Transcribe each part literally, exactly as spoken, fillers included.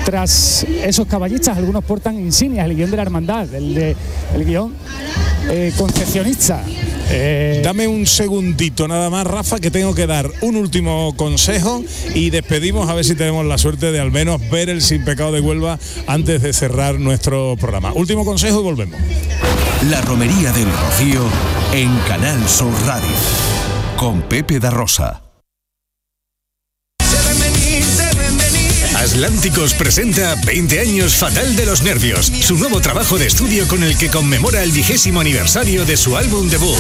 tras esos caballistas, algunos portan insignias, el guión de la hermandad, el, de, el guión eh, concepcionista. Eh... Dame un segundito nada más, Rafa, que tengo que dar un último consejo y despedimos, a ver si tenemos la suerte de al menos ver el Sin Pecado de Huelva antes de cerrar nuestro programa. Último consejo y volvemos. La Romería del Rocío en Canal Sur Radio con Pepe da Rosa. Atlánticos presenta veinte años Fatal de los Nervios, su nuevo trabajo de estudio con el que conmemora el vigésimo aniversario de su álbum debut.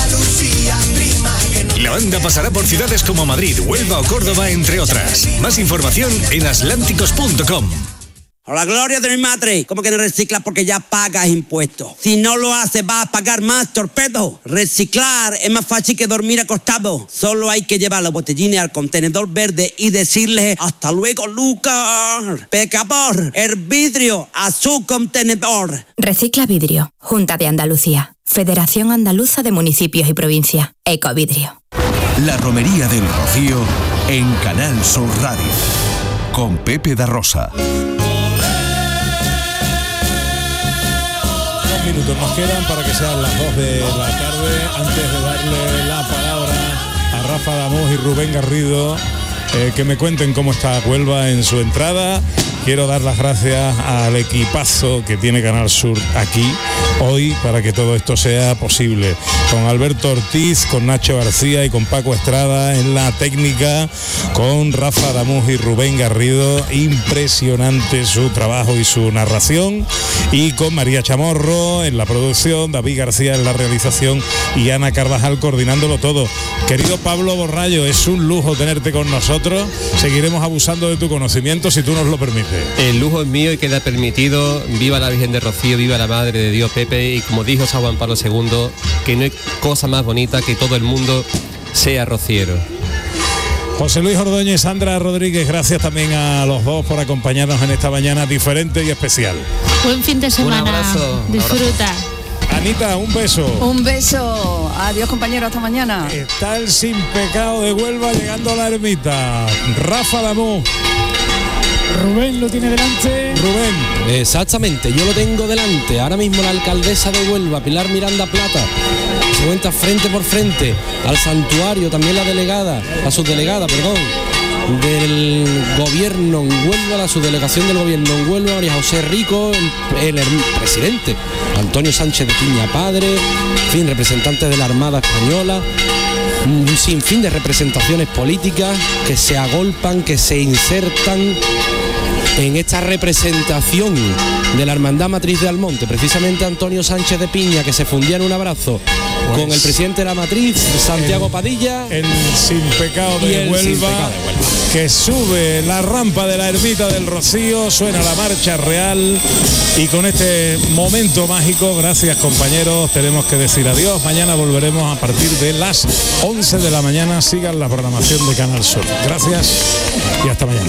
La banda pasará por ciudades como Madrid, Huelva o Córdoba, entre otras. Más información en atlánticos punto com. A la gloria de mi madre, ¿cómo que no reciclas porque ya pagas impuestos? Si no lo haces vas a pagar más, torpedo. Reciclar es más fácil que dormir acostado. Solo hay que llevar los botellines al contenedor verde y decirle hasta luego, Lucas. Pecador, el vidrio a su contenedor. Recicla Vidrio, Junta de Andalucía, Federación Andaluza de Municipios y Provincias, Ecovidrio. La Romería del Rocío en Canal Sur Radio con Pepe da Rosa. Minutos nos quedan para que sean las dos de la tarde. Antes de darle la palabra a Rafa Damus y Rubén Garrido, eh, que me cuenten cómo está Huelva en su entrada, quiero dar las gracias al equipazo que tiene Canal Sur aquí hoy para que todo esto sea posible, con Alberto Ortiz, con Nacho García y con Paco Estrada en la técnica, con Rafa Damus y Rubén Garrido, impresionante su trabajo y su narración, y con María Chamorro en la producción, David García en la realización y Ana Carvajal coordinándolo todo. Querido Pablo Borrallo, es un lujo tenerte con nosotros, seguiremos abusando de tu conocimiento si tú nos lo permites. El lujo es mío y queda permitido. Viva la Virgen de Rocío, viva la Madre de Dios, Pepe, y como dijo San Juan Pablo segundo, que no hay cosa más bonita que todo el mundo sea rociero. José Luis Ordóñez, Sandra Rodríguez, gracias también a los dos por acompañarnos en esta mañana diferente y especial. Buen fin de semana. Un abrazo. Disfruta. Anita, un beso. Un beso. Adiós, compañero, hasta mañana. Está el Sin Pecado de Huelva llegando a la ermita. Rafa Damus. Rubén lo tiene delante. Rubén. Exactamente, yo lo tengo delante. Ahora mismo la alcaldesa de Huelva, Pilar Miranda Plata, se cuenta frente por frente al santuario, también la delegada, la subdelegada, perdón, del gobierno en Huelva, la subdelegación del gobierno en Huelva, María José Rico, el, el presidente, Antonio Sánchez de Piña Padre, en fin, representantes de la Armada Española, un sinfín de representaciones políticas que se agolpan, que se insertan en esta representación de la Hermandad Matriz de Almonte, precisamente Antonio Sánchez de Piña, que se fundía en un abrazo pues con el presidente de la Matriz, Santiago el, Padilla, el Sin Pecado de, el Huelva, Sin Pecado de Huelva, que sube la rampa de la ermita del Rocío, suena la marcha real y con este momento mágico, gracias compañeros, tenemos que decir adiós. Mañana volveremos a partir de las once de la mañana. Sigan la programación de Canal Sur. Gracias y hasta mañana.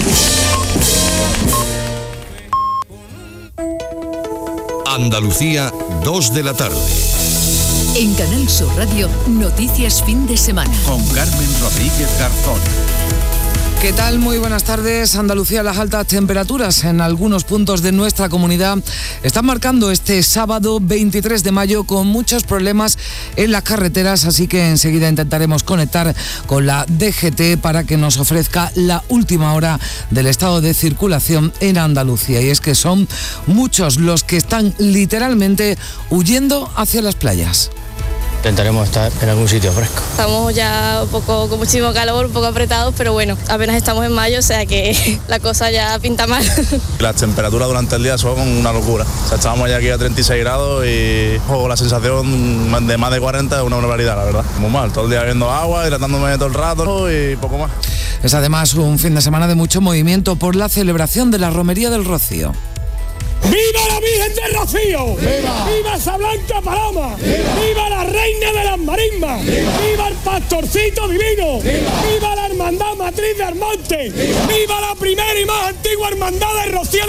Andalucía, dos de la tarde. En Canal Sur Radio, Noticias Fin de Semana. Con Carmen Rodríguez Garzón. ¿Qué tal? Muy buenas tardes. Andalucía, las altas temperaturas en algunos puntos de nuestra comunidad están marcando este sábado veintitrés de mayo con muchos problemas en las carreteras, así que enseguida intentaremos conectar con la D G T para que nos ofrezca la última hora del estado de circulación en Andalucía. Y es que son muchos los que están literalmente huyendo hacia las playas. Intentaremos estar en algún sitio fresco. Estamos ya un poco con muchísimo calor, un poco apretados, pero bueno, apenas estamos en mayo, o sea que la cosa ya pinta mal. Las temperaturas durante el día son una locura. O sea, estábamos ya aquí a treinta y seis grados y oh, la sensación de más de cuarenta es una barbaridad, la verdad. Muy mal, todo el día bebiendo agua, hidratándome todo el rato y poco más. Es además un fin de semana de mucho movimiento por la celebración de la Romería del Rocío. ¡Viva la Virgen de Rocío! ¡Viva! ¡Viva esa blanca paloma! ¡Viva! ¡Viva la reina de las marismas! ¡Viva! ¡Viva el pastorcito divino! ¡Viva! ¡Viva la hermandad matriz de Almonte! ¡Viva! ¡Viva la primera y más antigua hermandad de Rocío de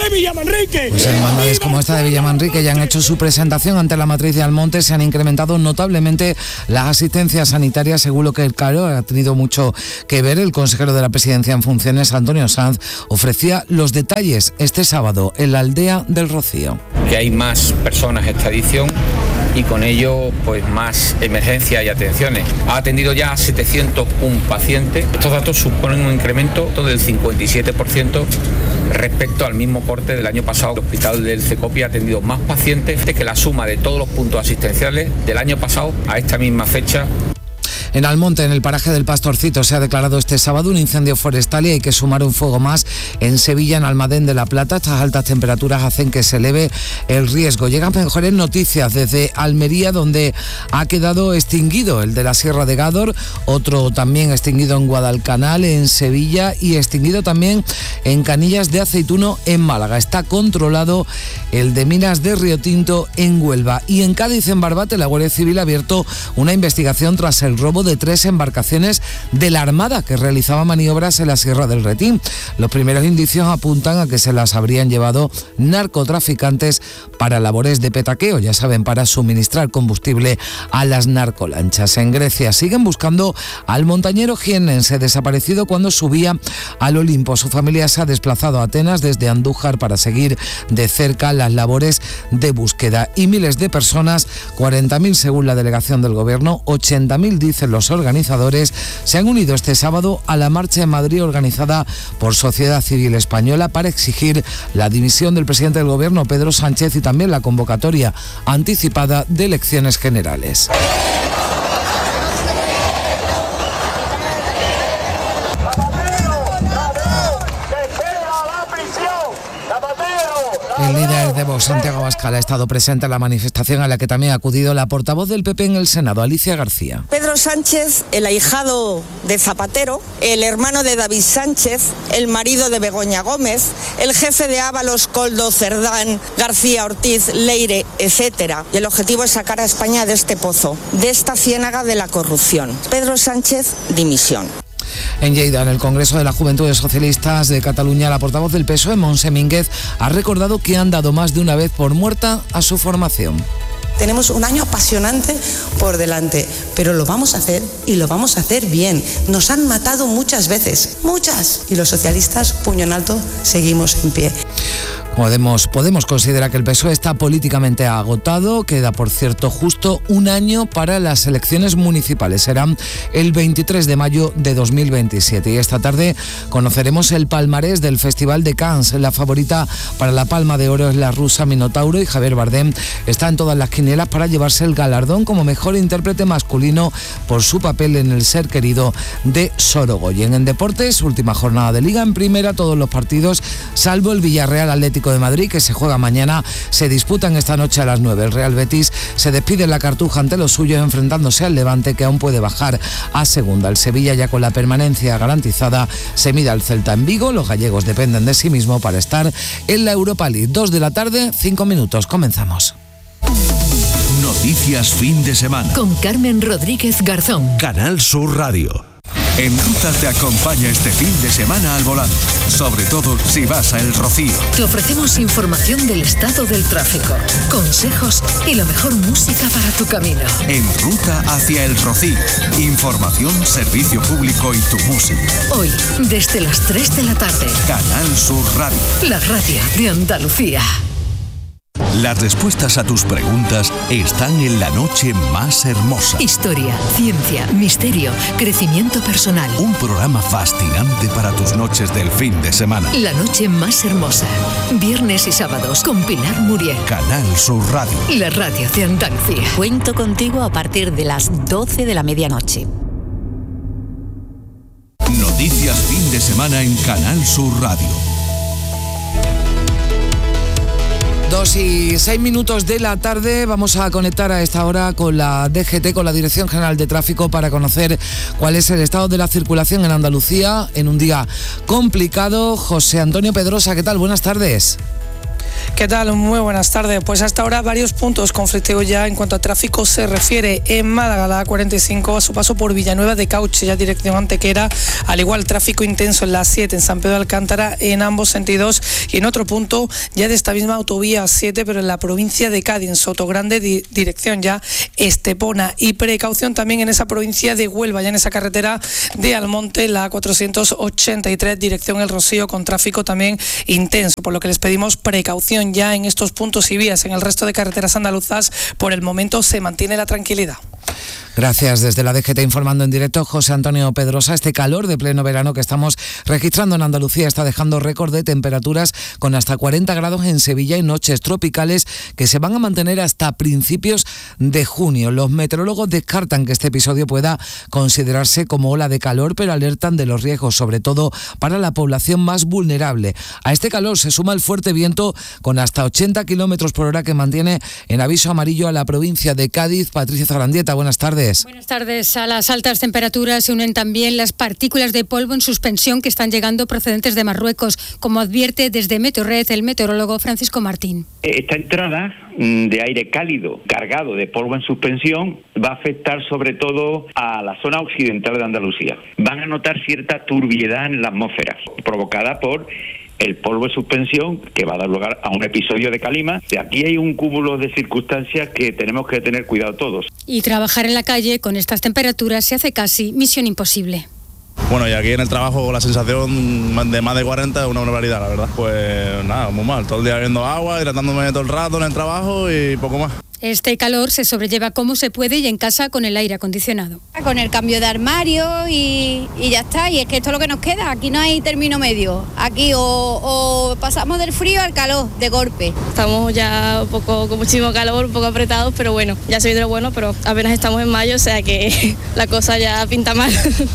de Villamanrique! Pues hermandades como esta de Villamanrique ya han hecho su presentación ante la matriz de Almonte. Se han incrementado notablemente las asistencias sanitarias, según lo que el Caro ha tenido mucho que ver. El consejero de la Presidencia en funciones, Antonio Sanz, ofrecía los detalles este sábado en la aldea del Rocío. Que hay más personas esta edición y con ello pues más emergencias y atenciones. Ha atendido ya a setecientos uno pacientes. Estos datos suponen un incremento del cincuenta y siete por ciento respecto al mismo corte del año pasado. El hospital del Cecopi ha atendido más pacientes que la suma de todos los puntos asistenciales del año pasado a esta misma fecha. En Almonte, en el paraje del Pastorcito, se ha declarado este sábado un incendio forestal y hay que sumar un fuego más en Sevilla, en Almadén de la Plata. Estas altas temperaturas hacen que se eleve el riesgo. Llegan mejores noticias desde Almería, donde ha quedado extinguido el de la Sierra de Gádor, otro también extinguido en Guadalcanal, en Sevilla, y extinguido también en Canillas de Aceituno, en Málaga. Está controlado el de Minas de Río Tinto, en Huelva. Y en Cádiz, en Barbate, la Guardia Civil ha abierto una investigación tras el robo de tres embarcaciones de la Armada que realizaba maniobras en la Sierra del Retín. Los primeros indicios apuntan a que se las habrían llevado narcotraficantes para labores de petaqueo, ya saben, para suministrar combustible a las narcolanchas. En Grecia siguen buscando al montañero jiennense desaparecido cuando subía al Olimpo. Su familia se ha desplazado a Atenas desde Andújar para seguir de cerca las labores de búsqueda. Y miles de personas, cuarenta mil según la delegación del gobierno, ochenta mil dicen los organizadores, se han unido este sábado a la marcha en Madrid organizada por Sociedad Civil Española para exigir la dimisión del presidente del gobierno, Pedro Sánchez, y también la convocatoria anticipada de elecciones generales. El líder de Vox, Santiago Abascal, ha estado presente en la manifestación a la que también ha acudido la portavoz del P P en el Senado, Alicia García. Pedro Sánchez, el ahijado de Zapatero, el hermano de David Sánchez, el marido de Begoña Gómez, el jefe de Ábalos, Koldo, Cerdán, García Ortiz, Leire, etcétera. Y el objetivo es sacar a España de este pozo, de esta ciénaga de la corrupción. Pedro Sánchez, dimisión. En Lleida, en el Congreso de la Juventudes Socialistas de Cataluña, la portavoz del P S O E, Montse Mínguez, ha recordado que han dado más de una vez por muerta a su formación. Tenemos un año apasionante por delante, pero lo vamos a hacer y lo vamos a hacer bien. Nos han matado muchas veces, muchas. Y los socialistas, puño en alto, seguimos en pie. Podemos, podemos considerar que el P S O E está políticamente agotado. Queda, por cierto, justo un año para las elecciones municipales. Serán el veintitrés de mayo de dos mil veintisiete. Y esta tarde conoceremos el palmarés del Festival de Cannes. La favorita para la Palma de Oro es la rusa Minotauro, y Javier Bardem está en todas las quinielas para llevarse el galardón como mejor intérprete masculino por su papel en El ser querido de Sorogoyen. En deportes, última jornada de Liga. En primera, todos los partidos, salvo el Villarreal Atlético de Madrid, que se juega mañana, se disputan esta noche a las nueve. El Real Betis se despide en la Cartuja ante los suyos, enfrentándose al Levante, que aún puede bajar a segunda. El Sevilla, ya con la permanencia garantizada, se mide al Celta en Vigo. Los gallegos dependen de sí mismos para estar en la Europa League. Dos de la tarde, cinco minutos. Comenzamos. Noticias fin de semana. Con Carmen Rodríguez Garzón. Canal Sur Radio. En Ruta te acompaña este fin de semana al volante, sobre todo si vas a El Rocío. Te ofrecemos información del estado del tráfico, consejos y la mejor música para tu camino. En Ruta hacia El Rocío, información, servicio público y tu música. Hoy, desde las tres de la tarde. Canal Sur Radio. La radio de Andalucía. Las respuestas a tus preguntas están en La Noche Más Hermosa. Historia, ciencia, misterio, crecimiento personal. Un programa fascinante para tus noches del fin de semana. La Noche Más Hermosa. Viernes y sábados con Pilar Muriel. Canal Sur Radio. La radio de Andalucía. Cuento contigo a partir de las doce de la medianoche. Noticias fin de semana en Canal Sur Radio. Dos y seis minutos de la tarde. Vamos a conectar a esta hora con la D G T, con la Dirección General de Tráfico, para conocer cuál es el estado de la circulación en Andalucía en un día complicado. José Antonio Pedrosa, ¿qué tal? Buenas tardes. ¿Qué tal? Muy buenas tardes. Pues hasta ahora varios puntos conflictivos ya en cuanto a tráfico se refiere. En Málaga, la A cuarenta y cinco a su paso por Villanueva de Cauche, ya dirección Antequera. Al igual, tráfico intenso en la siete en San Pedro de Alcántara en ambos sentidos. Y en otro punto ya de esta misma autovía siete, pero en la provincia de Cádiz, en Sotogrande, di- dirección ya Estepona. Y precaución también en esa provincia de Huelva, ya en esa carretera de Almonte, la A cuatrocientos ochenta y tres, dirección El Rocío, con tráfico también intenso, por lo que les pedimos precaución ya en estos puntos y vías. En el resto de carreteras andaluzas, por el momento se mantiene la tranquilidad. Gracias. Desde la D G T informando en directo, José Antonio Pedrosa. Este calor de pleno verano que estamos registrando en Andalucía está dejando récord de temperaturas con hasta cuarenta grados en Sevilla y noches tropicales que se van a mantener hasta principios de junio. Los meteorólogos descartan que este episodio pueda considerarse como ola de calor, pero alertan de los riesgos, sobre todo para la población más vulnerable. A este calor se suma el fuerte viento con hasta ochenta kilómetros por hora que mantiene en aviso amarillo a la provincia de Cádiz. Patricia Zarandieta, buenas tardes. Buenas tardes. A las altas temperaturas se unen también las partículas de polvo en suspensión que están llegando procedentes de Marruecos, como advierte desde Meteorred el meteorólogo Francisco Martín. Esta entrada de aire cálido cargado de polvo en suspensión va a afectar sobre todo a la zona occidental de Andalucía. Van a notar cierta turbiedad en la atmósfera provocada por el polvo de suspensión que va a dar lugar a un episodio de calima. De aquí hay un cúmulo de circunstancias que tenemos que tener cuidado todos. Y trabajar en la calle con estas temperaturas se hace casi misión imposible. Bueno, y aquí en el trabajo la sensación de más de cuarenta es una barbaridad, la verdad. Pues nada, muy mal. Todo el día bebiendo agua, hidratándome todo el rato en el trabajo y poco más. Este calor se sobrelleva como se puede y en casa con el aire acondicionado. Con el cambio de armario y, y ya está. Y es que esto es lo que nos queda. Aquí no hay término medio. Aquí o, o pasamos del frío al calor de golpe. Estamos ya un poco con muchísimo calor, un poco apretados, pero bueno, ya se viene lo bueno, pero apenas estamos en mayo, o sea que la cosa ya pinta mal.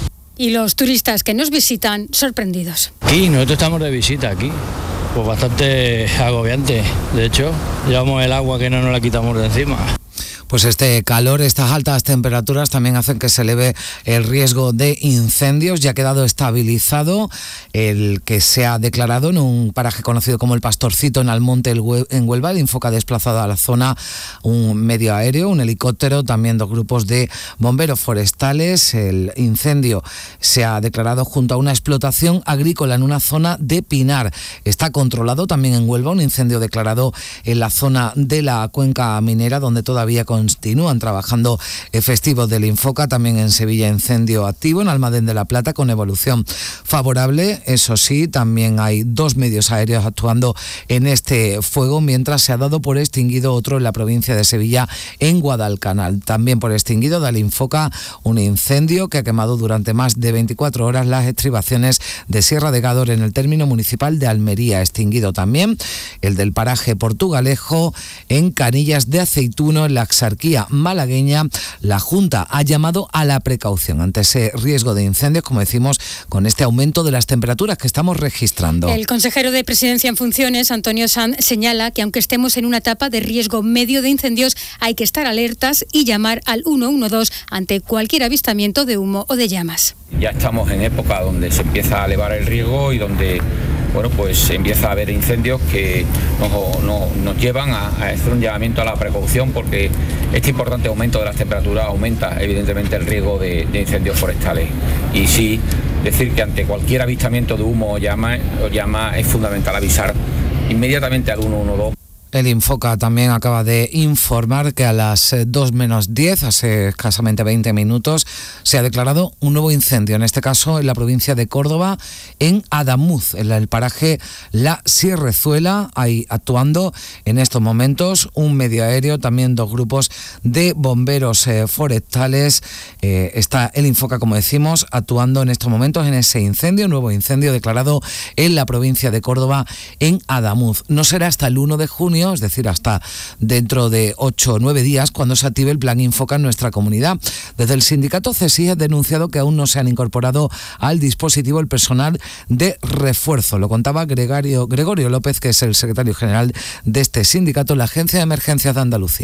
Y los turistas que nos visitan sorprendidos. Aquí, nosotros estamos de visita aquí. Pues bastante agobiante. De hecho, llevamos el agua que no nos la quitamos de encima. Pues este calor, estas altas temperaturas también hacen que se eleve el riesgo de incendios. Ya ha quedado estabilizado el que se ha declarado en un paraje conocido como el Pastorcito en Almonte, en Huelva. El Infoca ha desplazado a la zona un medio aéreo, un helicóptero, también dos grupos de bomberos forestales. El incendio se ha declarado junto a una explotación agrícola en una zona de pinar. Está controlado también en Huelva un incendio declarado en la zona de la cuenca minera, donde todavía con continúan trabajando efectivos del Infoca. También en Sevilla incendio activo en Almadén de la Plata con evolución favorable. Eso sí, también hay dos medios aéreos actuando en este fuego, mientras se ha dado por extinguido otro en la provincia de Sevilla, en Guadalcanal. También por extinguido da el Infoca un incendio que ha quemado durante más de veinticuatro horas las estribaciones de Sierra de Gádor en el término municipal de Almería. Extinguido también el del paraje Portugalejo en Canillas de Aceituno, en la Axarquía malagueña. La Junta ha llamado a la precaución ante ese riesgo de incendios, como decimos, con este aumento de las temperaturas que estamos registrando. El consejero de Presidencia en funciones, Antonio Sanz, señala que aunque estemos en una etapa de riesgo medio de incendios, hay que estar alertas y llamar al uno uno dos ante cualquier avistamiento de humo o de llamas. Ya estamos en época donde se empieza a elevar el riesgo y donde bueno, pues empieza a haber incendios que nos, nos, nos llevan a, a hacer un llamamiento a la precaución, porque este importante aumento de las temperaturas aumenta evidentemente el riesgo de, de incendios forestales. Y sí, decir que ante cualquier avistamiento de humo o llama, o llama es fundamental avisar inmediatamente al uno uno dos. El Infoca también acaba de informar que a las dos menos diez, hace escasamente veinte minutos, se ha declarado un nuevo incendio, en este caso en la provincia de Córdoba, en Adamuz, en el paraje La Sierrezuela. Hay actuando en estos momentos un medio aéreo, también dos grupos de bomberos eh, forestales. Eh, está el Infoca, como decimos, actuando en estos momentos en ese incendio, nuevo incendio declarado en la provincia de Córdoba, en Adamuz. No será hasta el uno de junio, es decir, hasta dentro de ocho o nueve días, cuando se active el plan Infoca en nuestra comunidad. Desde el sindicato CESI ha denunciado que aún no se han incorporado al dispositivo el personal de refuerzo. Lo contaba Gregorio, Gregorio López, que es el secretario general de este sindicato, la Agencia de Emergencias de Andalucía.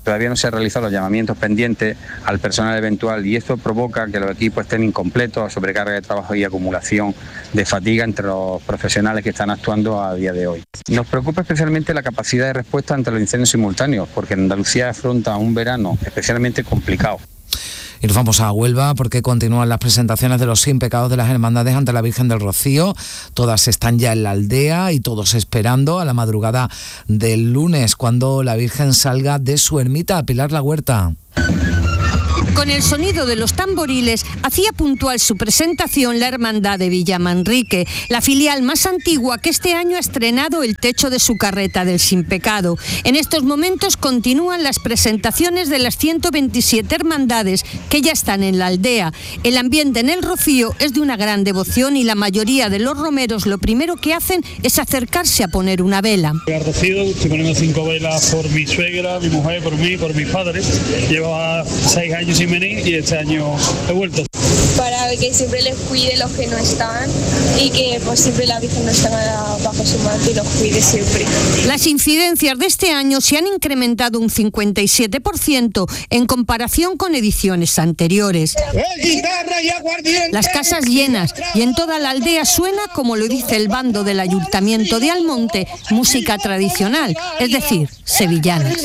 Todavía no se han realizado los llamamientos pendientes al personal eventual y esto provoca que los equipos estén incompletos, sobrecarga de trabajo y acumulación de fatiga entre los profesionales que están actuando a día de hoy. Nos preocupa especialmente la capacidad de respuesta ante los incendios simultáneos, porque Andalucía afronta un verano especialmente complicado. Y nos vamos a Huelva porque continúan las presentaciones de los sin pecados de las hermandades ante la Virgen del Rocío. Todas están ya en la aldea y todos esperando a la madrugada del lunes cuando la Virgen salga de su ermita. Pilar La Huerta. Con el sonido de los tamboriles hacía puntual su presentación la Hermandad de Villamanrique, la filial más antigua que este año ha estrenado el techo de su carreta del Sin Pecado. En estos momentos continúan las presentaciones de las ciento veintisiete hermandades que ya están en la aldea. El ambiente en el Rocío es de una gran devoción y la mayoría de los romeros lo primero que hacen es acercarse a poner una vela. Al Rocío estoy poniendo cinco velas por mi suegra, mi mujer, por mí, por mis padres. Llevaba seis años sin venir y este año he vuelto. Para que siempre les cuide los que no están y que pues siempre la Virgen no está bajo su manto y los cuide siempre. Las incidencias de este año se han incrementado un cincuenta y siete por ciento en comparación con ediciones anteriores. Las casas llenas y en toda la aldea suena, como lo dice el bando del Ayuntamiento de Almonte, música tradicional, es decir, sevillanas.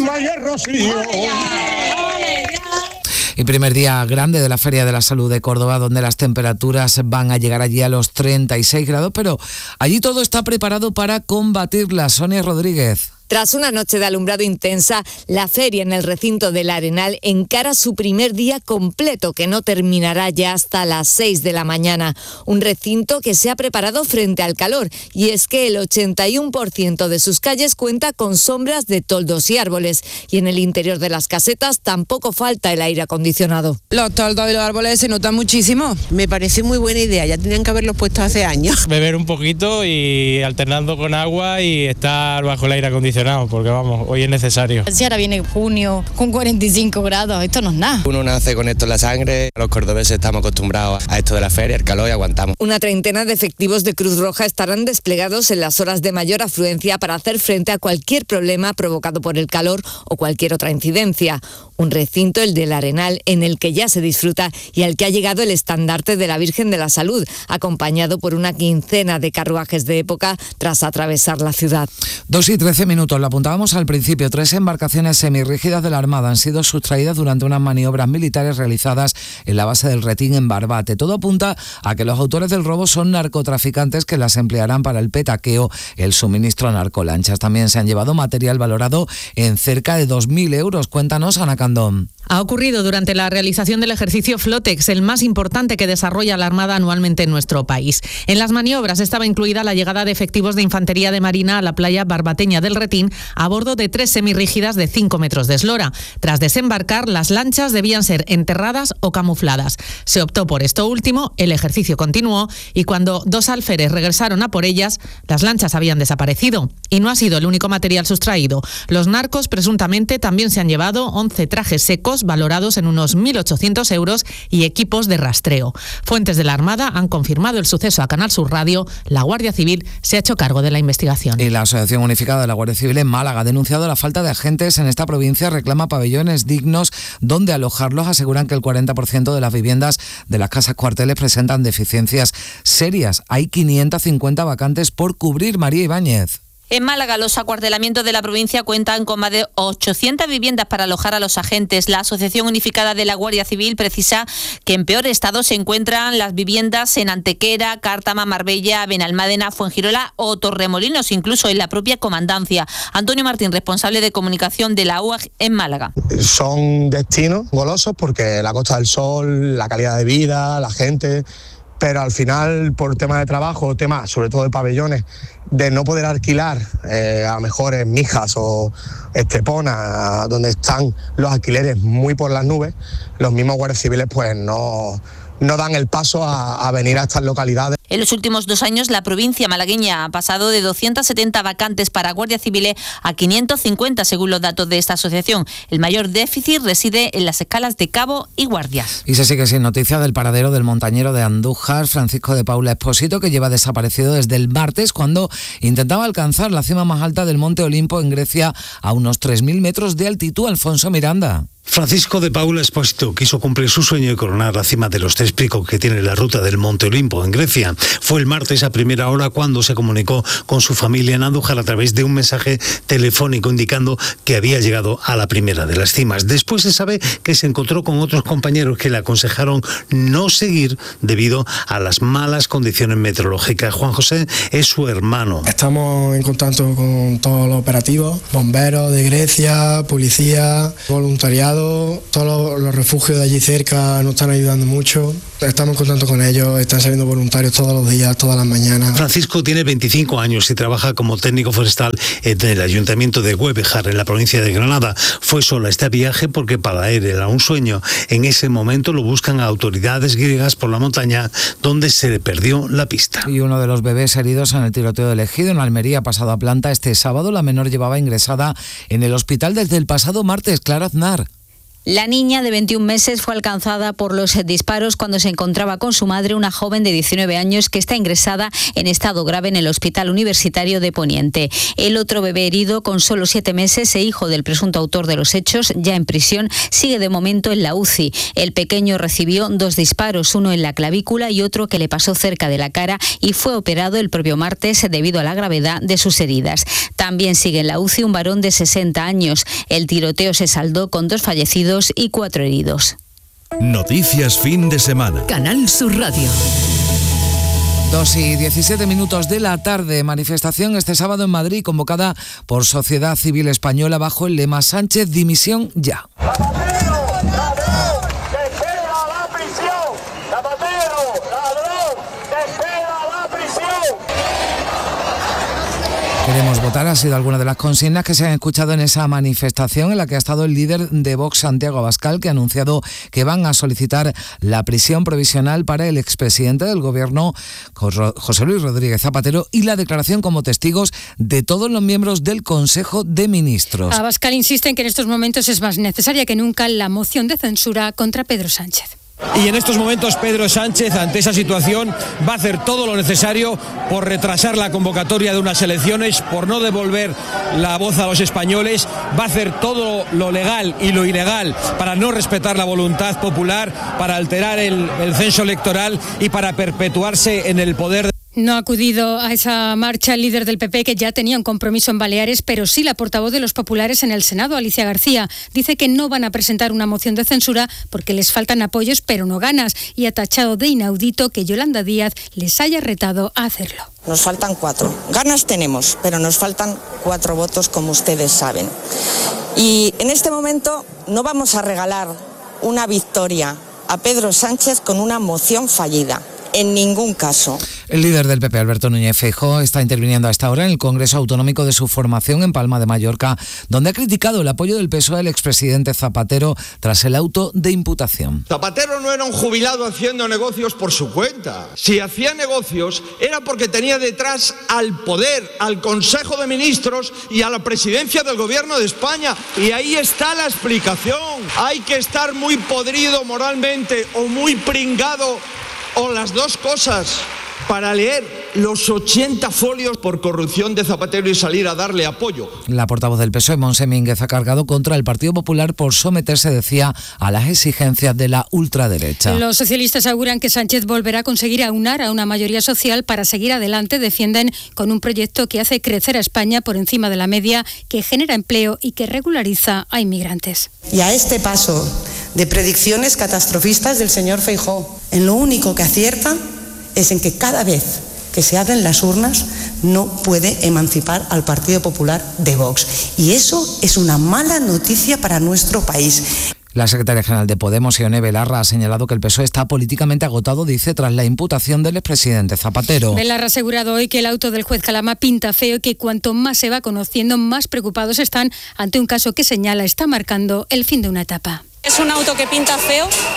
Y primer día grande de la Feria de la Salud de Córdoba, donde las temperaturas van a llegar allí a los treinta y seis grados, pero allí todo está preparado para combatirla. Sonia Rodríguez. Tras una noche de alumbrado intensa, la feria en el recinto del Arenal encara su primer día completo, que no terminará ya hasta las seis de la mañana. Un recinto que se ha preparado frente al calor, y es que el ochenta y uno por ciento de sus calles cuenta con sombras de toldos y árboles, y en el interior de las casetas tampoco falta el aire acondicionado. Los toldos y los árboles se notan muchísimo. Me parece muy buena idea, ya tenían que haberlos puesto hace años. Beber un poquito y alternando con agua y estar bajo el aire acondicionado, porque vamos, hoy es necesario. Si ahora viene junio con cuarenta y cinco grados, esto no es nada. Uno nace con esto en la sangre, los cordobeses estamos acostumbrados a esto de la feria, el calor, y aguantamos. Una treintena de efectivos de Cruz Roja estarán desplegados en las horas de mayor afluencia para hacer frente a cualquier problema provocado por el calor o cualquier otra incidencia. Un recinto, el del Arenal, en el que ya se disfruta y al que ha llegado el estandarte de la Virgen de la Salud, acompañado por una quincena de carruajes de época tras atravesar la ciudad. Dos y trece minutos, lo apuntábamos al principio. Tres embarcaciones semirrígidas de la Armada han sido sustraídas durante unas maniobras militares realizadas en la base del Retín en Barbate. Todo apunta a que los autores del robo son narcotraficantes que las emplearán para el petaqueo, el suministro a narcolanchas. También se han llevado material valorado en cerca de dos mil euros. Cuéntanos, Ana Candón. Ha ocurrido durante la realización del ejercicio Flotex, el más importante que desarrolla la Armada anualmente en nuestro país. En las maniobras estaba incluida la llegada de efectivos de Infantería de Marina a la playa barbateña del Retín a bordo de tres semirrígidas de cinco metros de eslora. Tras desembarcar, las lanchas debían ser enterradas o camufladas. Se optó por esto último, el ejercicio continuó y cuando dos alférez regresaron a por ellas, las lanchas habían desaparecido. Y no ha sido el único material sustraído. Los narcos presuntamente también se han llevado once trajes secos valorados en unos mil ochocientos euros y equipos de rastreo. Fuentes de la Armada han confirmado el suceso a Canal Sur Radio. La Guardia Civil se ha hecho cargo de la investigación. Y la Asociación Unificada de la Guardia Civil en Málaga ha denunciado la falta de agentes en esta provincia, reclama pabellones dignos donde alojarlos. Aseguran que el cuarenta por ciento de las viviendas de las casas cuarteles presentan deficiencias serias. Hay quinientas cincuenta vacantes por cubrir. María Ibáñez. En Málaga, los acuartelamientos de la provincia cuentan con más de ochocientas viviendas para alojar a los agentes. La Asociación Unificada de la Guardia Civil precisa que en peor estado se encuentran las viviendas en Antequera, Cártama, Marbella, Benalmádena, Fuengirola o Torremolinos, incluso en la propia comandancia. Antonio Martín, responsable de comunicación de la U A G en Málaga. Son destinos golosos porque la Costa del Sol, la calidad de vida, la gente, pero al final por temas de trabajo, temas sobre todo de pabellones, de no poder alquilar eh, a lo mejor en Mijas o Estepona, donde están los alquileres muy por las nubes, los mismos guardias civiles pues no, no dan el paso a, a venir a estas localidades. En los últimos dos años, la provincia malagueña ha pasado de doscientas setenta vacantes para guardias civiles a quinientos cincuenta, según los datos de esta asociación. El mayor déficit reside en las escalas de cabo y guardias. Y se sigue sin noticia del paradero del montañero de Andújar, Francisco de Paula Espósito, que lleva desaparecido desde el martes cuando intentaba alcanzar la cima más alta del Monte Olimpo en Grecia a unos tres mil metros de altitud. Alfonso Miranda. Francisco de Paula Espósito quiso cumplir su sueño y coronar la cima de los tres picos que tiene la ruta del Monte Olimpo en Grecia. Fue el martes a primera hora cuando se comunicó con su familia en Andújar a través de un mensaje telefónico indicando que había llegado a la primera de las cimas. Después se sabe que se encontró con otros compañeros que le aconsejaron no seguir debido a las malas condiciones meteorológicas. Juan José es su hermano. Estamos en contacto con todos los operativos, bomberos de Grecia, policía, voluntariado. Todos los refugios de allí cerca nos están ayudando mucho. Estamos en contacto con ellos, están saliendo voluntarios todos los días, todas las mañanas. Francisco tiene veinticinco años y trabaja como técnico forestal en el ayuntamiento de Güevejar, en la provincia de Granada. Fue solo este viaje porque para él era un sueño. En ese momento lo buscan a autoridades griegas por la montaña donde se le perdió la pista. Y uno de los bebés heridos en el tiroteo del Ejido en Almería ha pasado a planta este sábado. La menor llevaba ingresada en el hospital desde el pasado martes. Clara Aznar. La niña de veintiún meses fue alcanzada por los disparos cuando se encontraba con su madre, una joven de diecinueve años que está ingresada en estado grave en el Hospital Universitario de Poniente. El otro bebé herido, con solo siete meses e hijo del presunto autor de los hechos, ya en prisión, sigue de momento en la U C I. El pequeño recibió dos disparos, uno en la clavícula y otro que le pasó cerca de la cara, y fue operado el propio martes debido a la gravedad de sus heridas. También sigue en la U C I un varón de sesenta años. El tiroteo se saldó con dos fallecidos y cuatro heridos. Noticias fin de semana. Canal Sur Radio. Dos y diecisiete minutos de la tarde. Manifestación este sábado en Madrid convocada por Sociedad Civil Española bajo el lema Sánchez, dimisión ya. Queremos votar ha sido alguna de las consignas que se han escuchado en esa manifestación en la que ha estado el líder de Vox, Santiago Abascal, que ha anunciado que van a solicitar la prisión provisional para el expresidente del Gobierno, José Luis Rodríguez Zapatero, y la declaración como testigos de todos los miembros del Consejo de Ministros. Abascal insiste en que en estos momentos es más necesaria que nunca la moción de censura contra Pedro Sánchez. Y en estos momentos Pedro Sánchez, ante esa situación, va a hacer todo lo necesario por retrasar la convocatoria de unas elecciones, por no devolver la voz a los españoles, va a hacer todo lo legal y lo ilegal para no respetar la voluntad popular, para alterar el, el censo electoral y para perpetuarse en el poder. No ha acudido a esa marcha el líder del P P, que ya tenía un compromiso en Baleares, pero sí la portavoz de los populares en el Senado, Alicia García. Dice que no van a presentar una moción de censura porque les faltan apoyos, pero no ganas, y ha tachado de inaudito que Yolanda Díaz les haya retado a hacerlo. Nos faltan cuatro. Ganas tenemos, pero nos faltan cuatro votos, como ustedes saben. Y en este momento no vamos a regalar una victoria a Pedro Sánchez con una moción fallida. En ningún caso. El líder del P P, Alberto Núñez Feijóo, está interviniendo a esta hora en el Congreso Autonómico de su formación en Palma de Mallorca, donde ha criticado el apoyo del P S O E al expresidente Zapatero tras el auto de imputación. Zapatero no era un jubilado haciendo negocios por su cuenta. Si hacía negocios era porque tenía detrás al poder, al Consejo de Ministros y a la presidencia del Gobierno de España. Y ahí está la explicación. Hay que estar muy podrido moralmente o muy pringado, o las dos cosas, para leer los ochenta folios por corrupción de Zapatero y salir a darle apoyo. La portavoz del P S O E, Montse Mínguez, ha cargado contra el Partido Popular por someterse, decía, a las exigencias de la ultraderecha. Los socialistas aseguran que Sánchez volverá a conseguir aunar a una mayoría social para seguir adelante. Defienden con un proyecto que hace crecer a España por encima de la media, que genera empleo y que regulariza a inmigrantes. Y a este paso de predicciones catastrofistas del señor Feijóo, en lo único que acierta es en que cada vez que se abren las urnas no puede emancipar al Partido Popular de Vox. Y eso es una mala noticia para nuestro país. La secretaria general de Podemos, Ione Belarra, ha señalado que el P S O E está políticamente agotado, dice, tras la imputación del expresidente Zapatero. Belarra ha asegurado hoy que el auto del juez Calama pinta feo y que cuanto más se va conociendo, más preocupados están ante un caso que señala está marcando el fin de una etapa. Es un auto que pinta feo,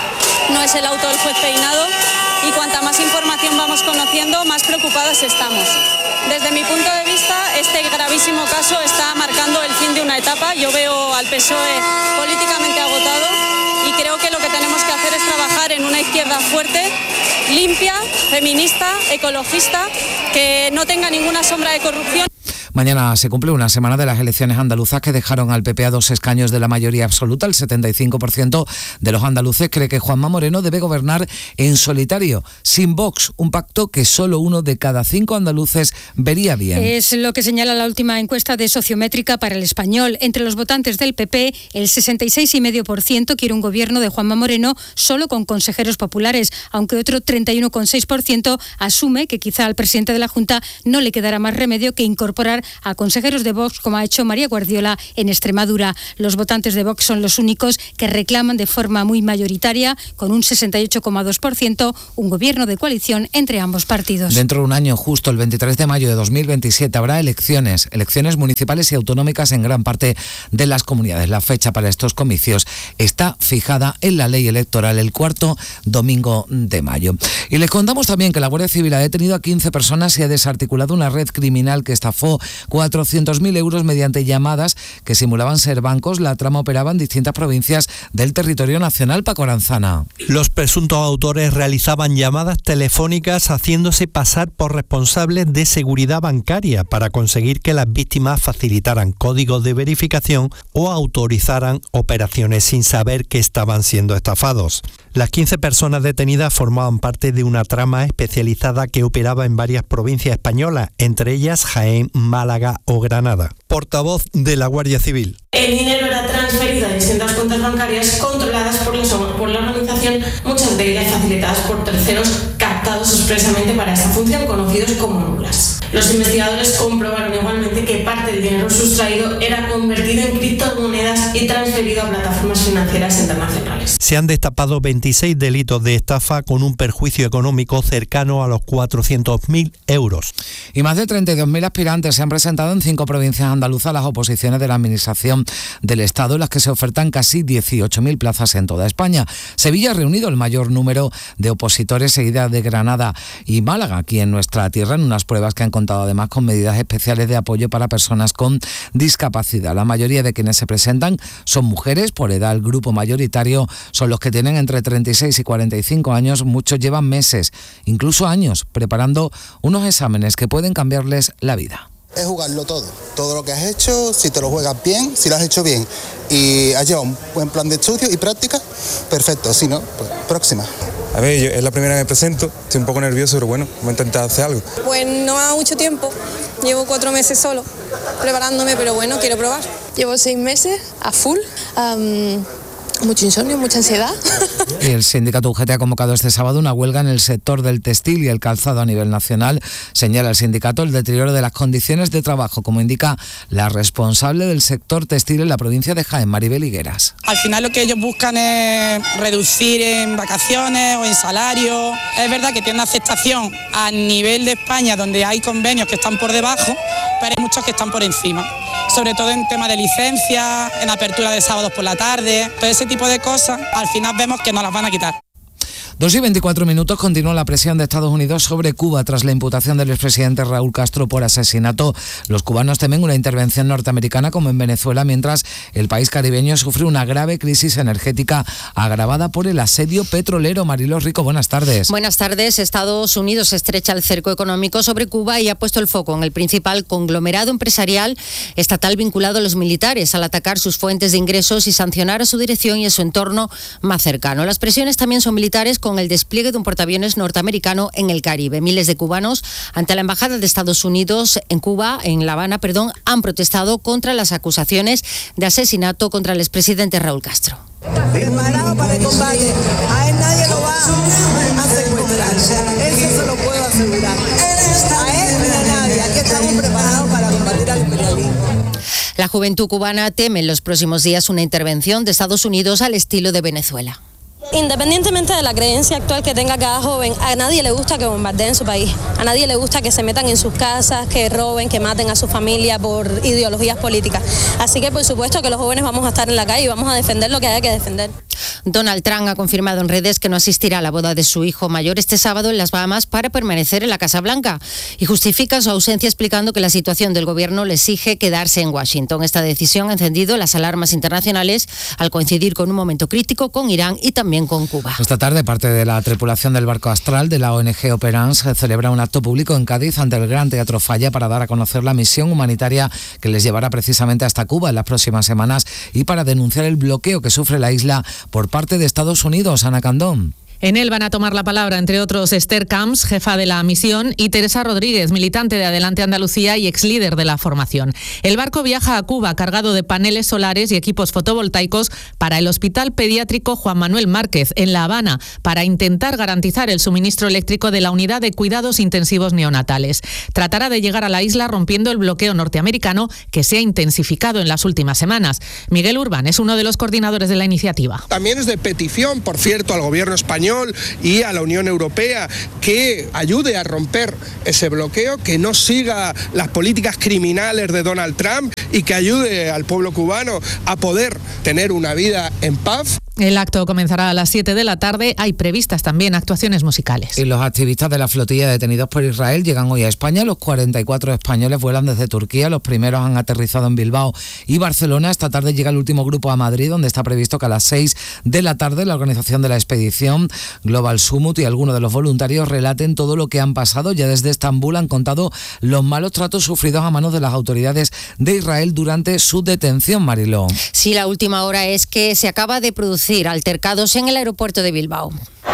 no es el auto del juez Peinado, y cuanta más información vamos conociendo, más preocupadas estamos. Desde mi punto de vista, este gravísimo caso está marcando el fin de una etapa. Yo veo al P S O E políticamente agotado y creo que lo que tenemos que hacer es trabajar en una izquierda fuerte, limpia, feminista, ecologista, que no tenga ninguna sombra de corrupción. Mañana se cumple una semana de las elecciones andaluzas que dejaron al P P a dos escaños de la mayoría absoluta. El setenta y cinco por ciento de los andaluces cree que Juanma Moreno debe gobernar en solitario, sin Vox, un pacto que solo uno de cada cinco andaluces vería bien. Es lo que señala la última encuesta de Sociométrica para El Español. Entre los votantes del P P, el sesenta y seis coma cinco por ciento quiere un gobierno de Juanma Moreno solo con consejeros populares, aunque otro treinta y uno coma seis por ciento asume que quizá al presidente de la Junta no le quedará más remedio que incorporar a consejeros de Vox, como ha hecho María Guardiola en Extremadura. Los votantes de Vox son los únicos que reclaman de forma muy mayoritaria, con un sesenta y ocho coma dos por ciento, un gobierno de coalición entre ambos partidos. Dentro de un año, justo el veintitrés de mayo de dos mil veintisiete, habrá elecciones, elecciones municipales y autonómicas en gran parte de las comunidades. La fecha para estos comicios está fijada en la ley electoral, el cuarto domingo de mayo. Y les contamos también que la Guardia Civil ha detenido a quince personas y ha desarticulado una red criminal que estafó cuatrocientos mil euros mediante llamadas que simulaban ser bancos. La trama operaba en distintas provincias del territorio nacional. Paco Aranzana. Los presuntos autores realizaban llamadas telefónicas haciéndose pasar por responsables de seguridad bancaria para conseguir que las víctimas facilitaran códigos de verificación o autorizaran operaciones sin saber que estaban siendo estafados. Las quince personas detenidas formaban parte de una trama especializada que operaba en varias provincias españolas, entre ellas Jaén, Málaga o Granada. Portavoz de la Guardia Civil. El dinero era transferido a distintas cuentas bancarias controladas por, los, por la organización, muchas de ellas facilitadas por terceros captados expresamente para esta función, conocidos como mulas. Los investigadores comprobaron igualmente que parte del dinero sustraído era convertido en criptomonedas y transferido a plataformas financieras internacionales. Se han destapado veintiséis delitos de estafa con un perjuicio económico cercano a los cuatrocientos mil euros. Y más de treinta y dos mil aspirantes se han presentado en cinco provincias andaluzas a las oposiciones de la Administración del Estado, en las que se ofertan casi dieciocho mil plazas en toda España. Sevilla ha reunido el mayor número de opositores, seguida de Granada y Málaga, aquí en nuestra tierra, en unas pruebas que han contado además con medidas especiales de apoyo para personas con discapacidad. La mayoría de quienes se presentan son mujeres. Por edad, el grupo mayoritario son los que tienen entre treinta y seis y cuarenta y cinco años. Muchos llevan meses, incluso años, preparando unos exámenes que pueden cambiarles la vida. Es jugarlo todo, todo lo que has hecho, si te lo juegas bien, si lo has hecho bien y has llevado un buen plan de estudio y práctica, perfecto, si no, pues próxima. A ver, yo, es la primera vez que me presento, estoy un poco nervioso, pero bueno, voy a intentar hacer algo. Pues no ha mucho tiempo, llevo cuatro meses solo preparándome, pero bueno, quiero probar. Llevo seis meses a full. Um... Mucho insomnio, mucha ansiedad. Y el sindicato U G T ha convocado este sábado una huelga en el sector del textil y el calzado a nivel nacional. Señala el sindicato el deterioro de las condiciones de trabajo, como indica la responsable del sector textil en la provincia de Jaén, Maribel Higueras. Al final lo que ellos buscan es reducir en vacaciones o en salario. Es verdad que tiene una aceptación a nivel de España, donde hay convenios que están por debajo, pero hay muchos que están por encima. Sobre todo en tema de licencias, en apertura de sábados por la tarde, todo ese tipo de cosas, al final vemos que nos las van a quitar. Dos y veinticuatro minutos. Continúa la presión de Estados Unidos sobre Cuba tras la imputación del expresidente Raúl Castro por asesinato. Los cubanos temen una intervención norteamericana como en Venezuela, mientras el país caribeño sufre una grave crisis energética agravada por el asedio petrolero. Mariló Rico, buenas tardes. Buenas tardes. Estados Unidos estrecha el cerco económico sobre Cuba y ha puesto el foco en el principal conglomerado empresarial estatal vinculado a los militares, al atacar sus fuentes de ingresos y sancionar a su dirección y a su entorno más cercano. Las presiones también son militares, con el despliegue de un portaaviones norteamericano en el Caribe. Miles de cubanos ante la Embajada de Estados Unidos en Cuba, en La Habana, perdón, han protestado contra las acusaciones de asesinato contra el expresidente Raúl Castro. Preparado para el combate. A él nadie lo va a secuestrar. Eso se lo puedo asegurar. A él ni a nadie. Aquí estamos preparados para combatir al imperialismo. La juventud cubana teme en los próximos días una intervención de Estados Unidos al estilo de Venezuela. Independientemente de la creencia actual que tenga cada joven, a nadie le gusta que bombardeen su país, a nadie le gusta que se metan en sus casas, que roben, que maten a su familia por ideologías políticas. Así que por supuesto que los jóvenes vamos a estar en la calle y vamos a defender lo que haya que defender. Donald Trump ha confirmado en redes que no asistirá a la boda de su hijo mayor este sábado en las Bahamas para permanecer en la Casa Blanca y justifica su ausencia explicando que la situación del gobierno le exige quedarse en Washington. Esta decisión ha encendido las alarmas internacionales al coincidir con un momento crítico con Irán y también con Cuba. Esta tarde, parte de la tripulación del barco Astral de la O N G Operance celebra un acto público en Cádiz ante el Gran Teatro Falla para dar a conocer la misión humanitaria que les llevará precisamente hasta Cuba en las próximas semanas y para denunciar el bloqueo que sufre la isla por parte de Estados Unidos. Ana Candón. En él van a tomar la palabra, entre otros, Esther Camps, jefa de la misión, y Teresa Rodríguez, militante de Adelante Andalucía y ex líder de la formación. El barco viaja a Cuba cargado de paneles solares y equipos fotovoltaicos para el Hospital Pediátrico Juan Manuel Márquez, en La Habana, para intentar garantizar el suministro eléctrico de la unidad de cuidados intensivos neonatales. Tratará de llegar a la isla rompiendo el bloqueo norteamericano que se ha intensificado en las últimas semanas. Miguel Urbán es uno de los coordinadores de la iniciativa. También es de petición, por cierto, al gobierno español y a la Unión Europea que ayude a romper ese bloqueo, que no siga las políticas criminales de Donald Trump y que ayude al pueblo cubano a poder tener una vida en paz. El acto comenzará a las siete de la tarde. Hay previstas también actuaciones musicales. Y los activistas de la flotilla detenidos por Israel llegan hoy a España. Los cuarenta y cuatro españoles vuelan desde Turquía. Los primeros han aterrizado en Bilbao y Barcelona. Esta tarde llega el último grupo a Madrid, donde está previsto que a las seis de la tarde la organización de la expedición Global Summit y algunos de los voluntarios relaten todo lo que han pasado. Ya desde Estambul han contado los malos tratos sufridos a manos de las autoridades de Israel durante su detención, Mariló. Sí, la última hora es que se acaba de producir altercados en el aeropuerto de Bilbao.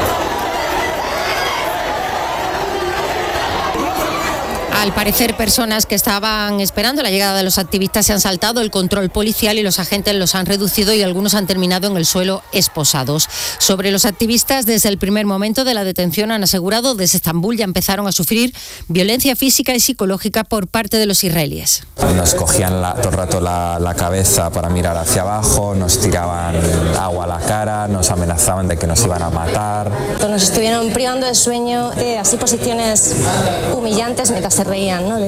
Al parecer, personas que estaban esperando la llegada de los activistas se han saltado el control policial y los agentes los han reducido y algunos han terminado en el suelo esposados. Sobre los activistas, desde el primer momento de la detención han asegurado desde Estambul ya empezaron a sufrir violencia física y psicológica por parte de los israelíes. Nos cogían la, todo el rato la, la cabeza para mirar hacia abajo, nos tiraban agua a la cara, nos amenazaban de que nos iban a matar. Nos estuvieron privando de sueño, de así posiciones humillantes mientras se reían, ¿no? de,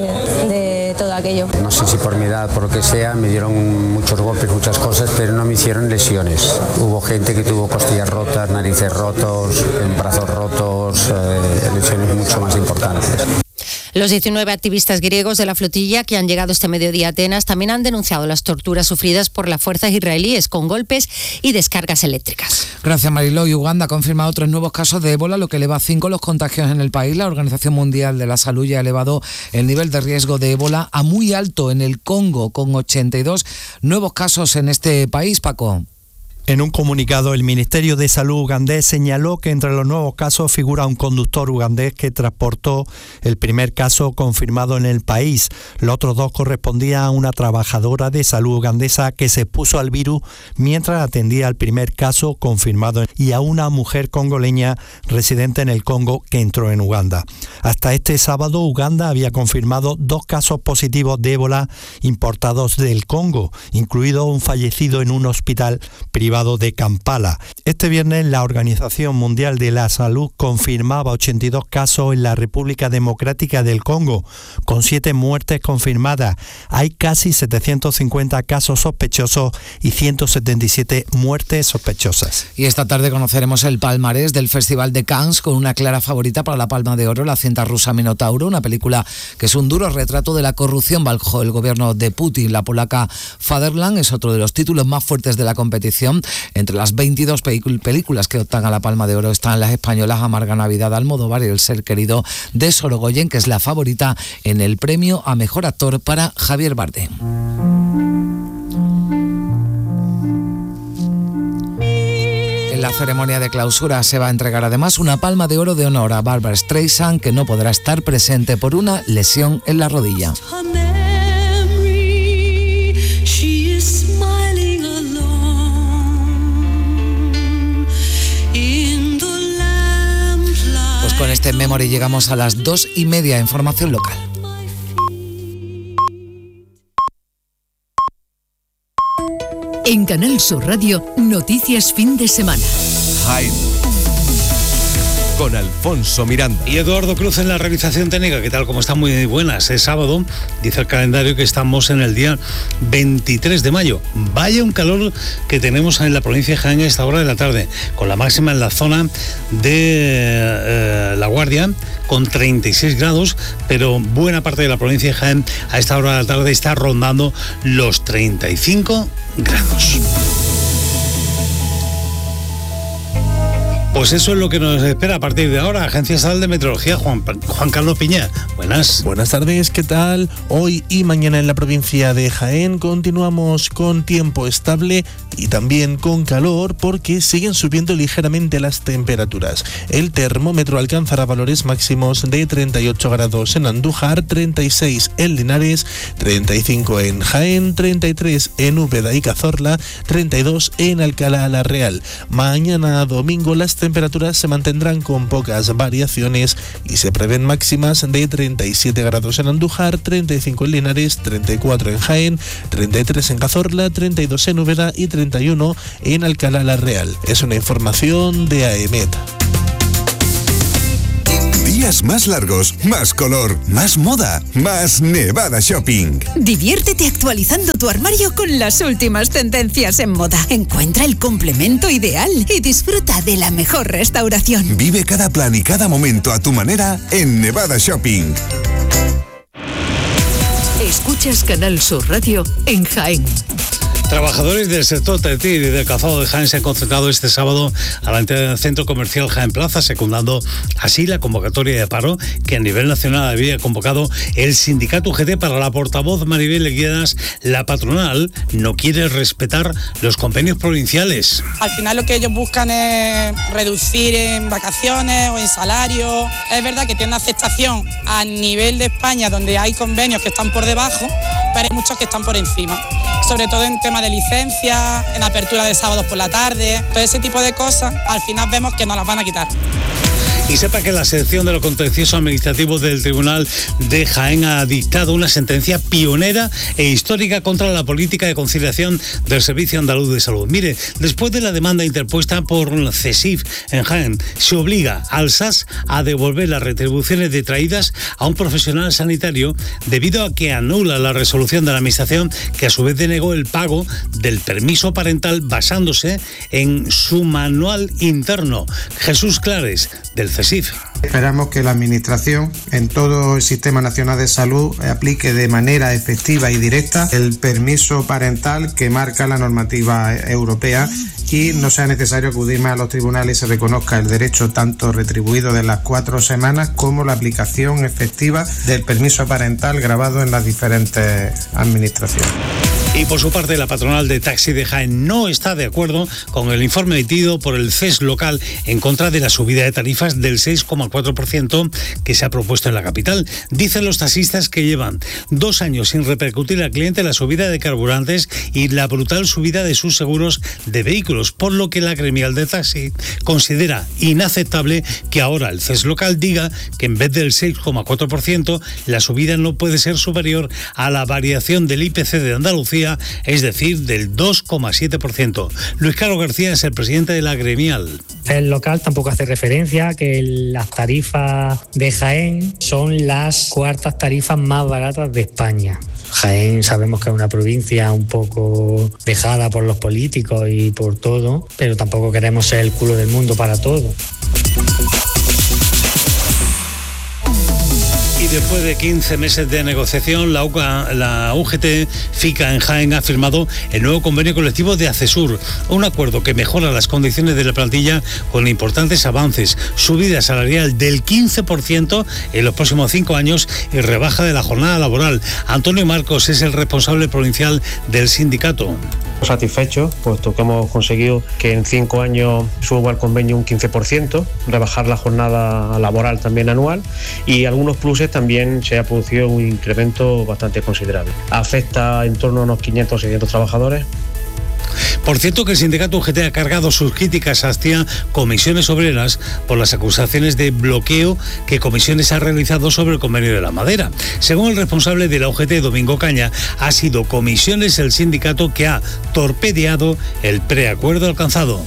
de todo aquello. No sé si por mi edad, por lo que sea, me dieron muchos golpes, muchas cosas, pero no me hicieron lesiones. Hubo gente que tuvo costillas rotas, narices rotos, brazos rotos, eh, lesiones mucho más importantes. Los diecinueve activistas griegos de la flotilla que han llegado este mediodía a Atenas también han denunciado las torturas sufridas por las fuerzas israelíes con golpes y descargas eléctricas. Gracias, Mariló. Y Uganda ha confirmado tres nuevos casos de ébola, lo que eleva a cinco los contagios en el país. La Organización Mundial de la Salud ya ha elevado el nivel de riesgo de ébola a muy alto en el Congo, con ochenta y dos nuevos casos en este país, Paco. En un comunicado, el Ministerio de Salud ugandés señaló que entre los nuevos casos figura un conductor ugandés que transportó el primer caso confirmado en el país. Los otros dos correspondían a una trabajadora de salud ugandesa que se expuso al virus mientras atendía al primer caso confirmado y a una mujer congoleña residente en el Congo que entró en Uganda. Hasta este sábado, Uganda había confirmado dos casos positivos de ébola importados del Congo, incluido un fallecido en un hospital privado de Kampala. Este viernes la Organización Mundial de la Salud confirmaba ochenta y dos casos en la República Democrática del Congo, con siete muertes confirmadas. Hay casi setecientos cincuenta casos sospechosos y ciento setenta y siete muertes sospechosas. Y esta tarde conoceremos el palmarés del Festival de Cannes con una clara favorita para la Palma de Oro, la cinta rusa Minotauro, una película que es un duro retrato de la corrupción bajo el gobierno de Putin. La polaca Fatherland es otro de los títulos más fuertes de la competición. Entre las veintidós películas que optan a la Palma de Oro están las españolas Amarga Navidad, Almodóvar y El ser querido de Sorogoyen, que es la favorita en el premio a Mejor Actor para Javier Bardem. En la ceremonia de clausura se va a entregar además una Palma de Oro de honor a Barbra Streisand, que no podrá estar presente por una lesión en la rodilla. Con este memory llegamos a las dos y media. Información local. En Canal Sur Radio, noticias fin de semana. Jaén. con Alfonso Miranda. Y Eduardo Cruz en la realización técnica. ¿Qué tal? Como están? Muy buenas. Es sábado, dice el calendario que estamos en el día veintitrés de mayo. Vaya un calor que tenemos en la provincia de Jaén a esta hora de la tarde, con la máxima en la zona de eh, La Guardia, con treinta y seis grados, pero buena parte de la provincia de Jaén a esta hora de la tarde está rondando los treinta y cinco grados. Pues eso es lo que nos espera a partir de ahora. Agencia Estatal de Meteorología, Juan, Juan Carlos Piña. Buenas. Buenas tardes, ¿qué tal? Hoy y mañana en la provincia de Jaén continuamos con tiempo estable y también con calor porque siguen subiendo ligeramente las temperaturas. El termómetro alcanzará valores máximos de treinta y ocho grados en Andújar, treinta y seis en Linares, treinta y cinco en Jaén, treinta y tres en Úbeda y Cazorla, treinta y dos en Alcalá la Real. Mañana domingo las temperaturas se mantendrán con pocas variaciones y se prevén máximas de treinta y siete grados en Andújar, treinta y cinco en Linares, treinta y cuatro en Jaén, treinta y tres en Cazorla, treinta y dos en Úbeda y treinta y uno en Alcalá la Real. Es una información de AEMET. Días más largos, más color, más moda, más Nevada Shopping. Diviértete actualizando tu armario con las últimas tendencias en moda. Encuentra el complemento ideal y disfruta de la mejor restauración. Vive cada plan y cada momento a tu manera en Nevada Shopping. Escuchas Canal Sur Radio en Jaén. Trabajadores del sector textil y del calzado de Jaén se han concentrado este sábado a la entrada del Centro Comercial Jaén Plaza, secundando así la convocatoria de paro que a nivel nacional había convocado el sindicato U G T. Para la portavoz Maribel Leguiadas, la patronal no quiere respetar los convenios provinciales. Al final lo que ellos buscan es reducir en vacaciones o en salario. Es verdad que tiene una aceptación a nivel de España donde hay convenios que están por debajo, pero hay muchos que están por encima, sobre todo en temas de licencia, en apertura de sábados por la tarde, todo ese tipo de cosas, al final vemos que nos las van a quitar. Y sepa que la sección de lo contencioso administrativo del Tribunal de Jaén ha dictado una sentencia pionera e histórica contra la política de conciliación del Servicio Andaluz de Salud. Mire, después de la demanda interpuesta por CESIF en Jaén, se obliga al S A S a devolver las retribuciones detraídas a un profesional sanitario debido a que anula la resolución de la Administración, que a su vez denegó el pago del permiso parental basándose en su manual interno. Jesús Clares, del CESIF. Esperamos que la Administración en todo el Sistema Nacional de Salud aplique de manera efectiva y directa el permiso parental que marca la normativa europea y no sea necesario acudir más a los tribunales y se reconozca el derecho tanto retribuido de las cuatro semanas como la aplicación efectiva del permiso parental grabado en las diferentes administraciones. Y por su parte, la patronal de taxi de Jaén no está de acuerdo con el informe emitido por el C E S local en contra de la subida de tarifas del seis coma cuatro por ciento que se ha propuesto en la capital. Dicen los taxistas que llevan dos años sin repercutir al cliente la subida de carburantes y la brutal subida de sus seguros de vehículos, por lo que la gremial de taxi considera inaceptable que ahora el C E S local diga que en vez del seis coma cuatro por ciento la subida no puede ser superior a la variación del I P C de Andalucía, es decir, del dos coma siete por ciento. Luis Carlos García es el presidente de la gremial. El local tampoco hace referencia a que las tarifas de Jaén son las cuartas tarifas más baratas de España. Jaén sabemos que es una provincia un poco dejada por los políticos y por todo, pero tampoco queremos ser el culo del mundo para todo. Y después de quince meses de negociación, la, U C A, la U G T FICA en Jaén ha firmado el nuevo convenio colectivo de ACESUR, un acuerdo que mejora las condiciones de la plantilla con importantes avances, subida salarial del quince por ciento en los próximos cinco años y rebaja de la jornada laboral. Antonio Marcos es el responsable provincial del sindicato. Satisfechos, puesto que hemos conseguido que en cinco años suba el convenio un quince por ciento, rebajar la jornada laboral también anual y algunos pluses también se ha producido un incremento bastante considerable. Afecta en torno a unos quinientos o seiscientos trabajadores. Por cierto, que el sindicato U G T ha cargado sus críticas hacia Comisiones Obreras por las acusaciones de bloqueo que Comisiones ha realizado sobre el convenio de la madera. Según el responsable de la U G T, Domingo Caña, ha sido Comisiones el sindicato que ha torpedeado el preacuerdo alcanzado.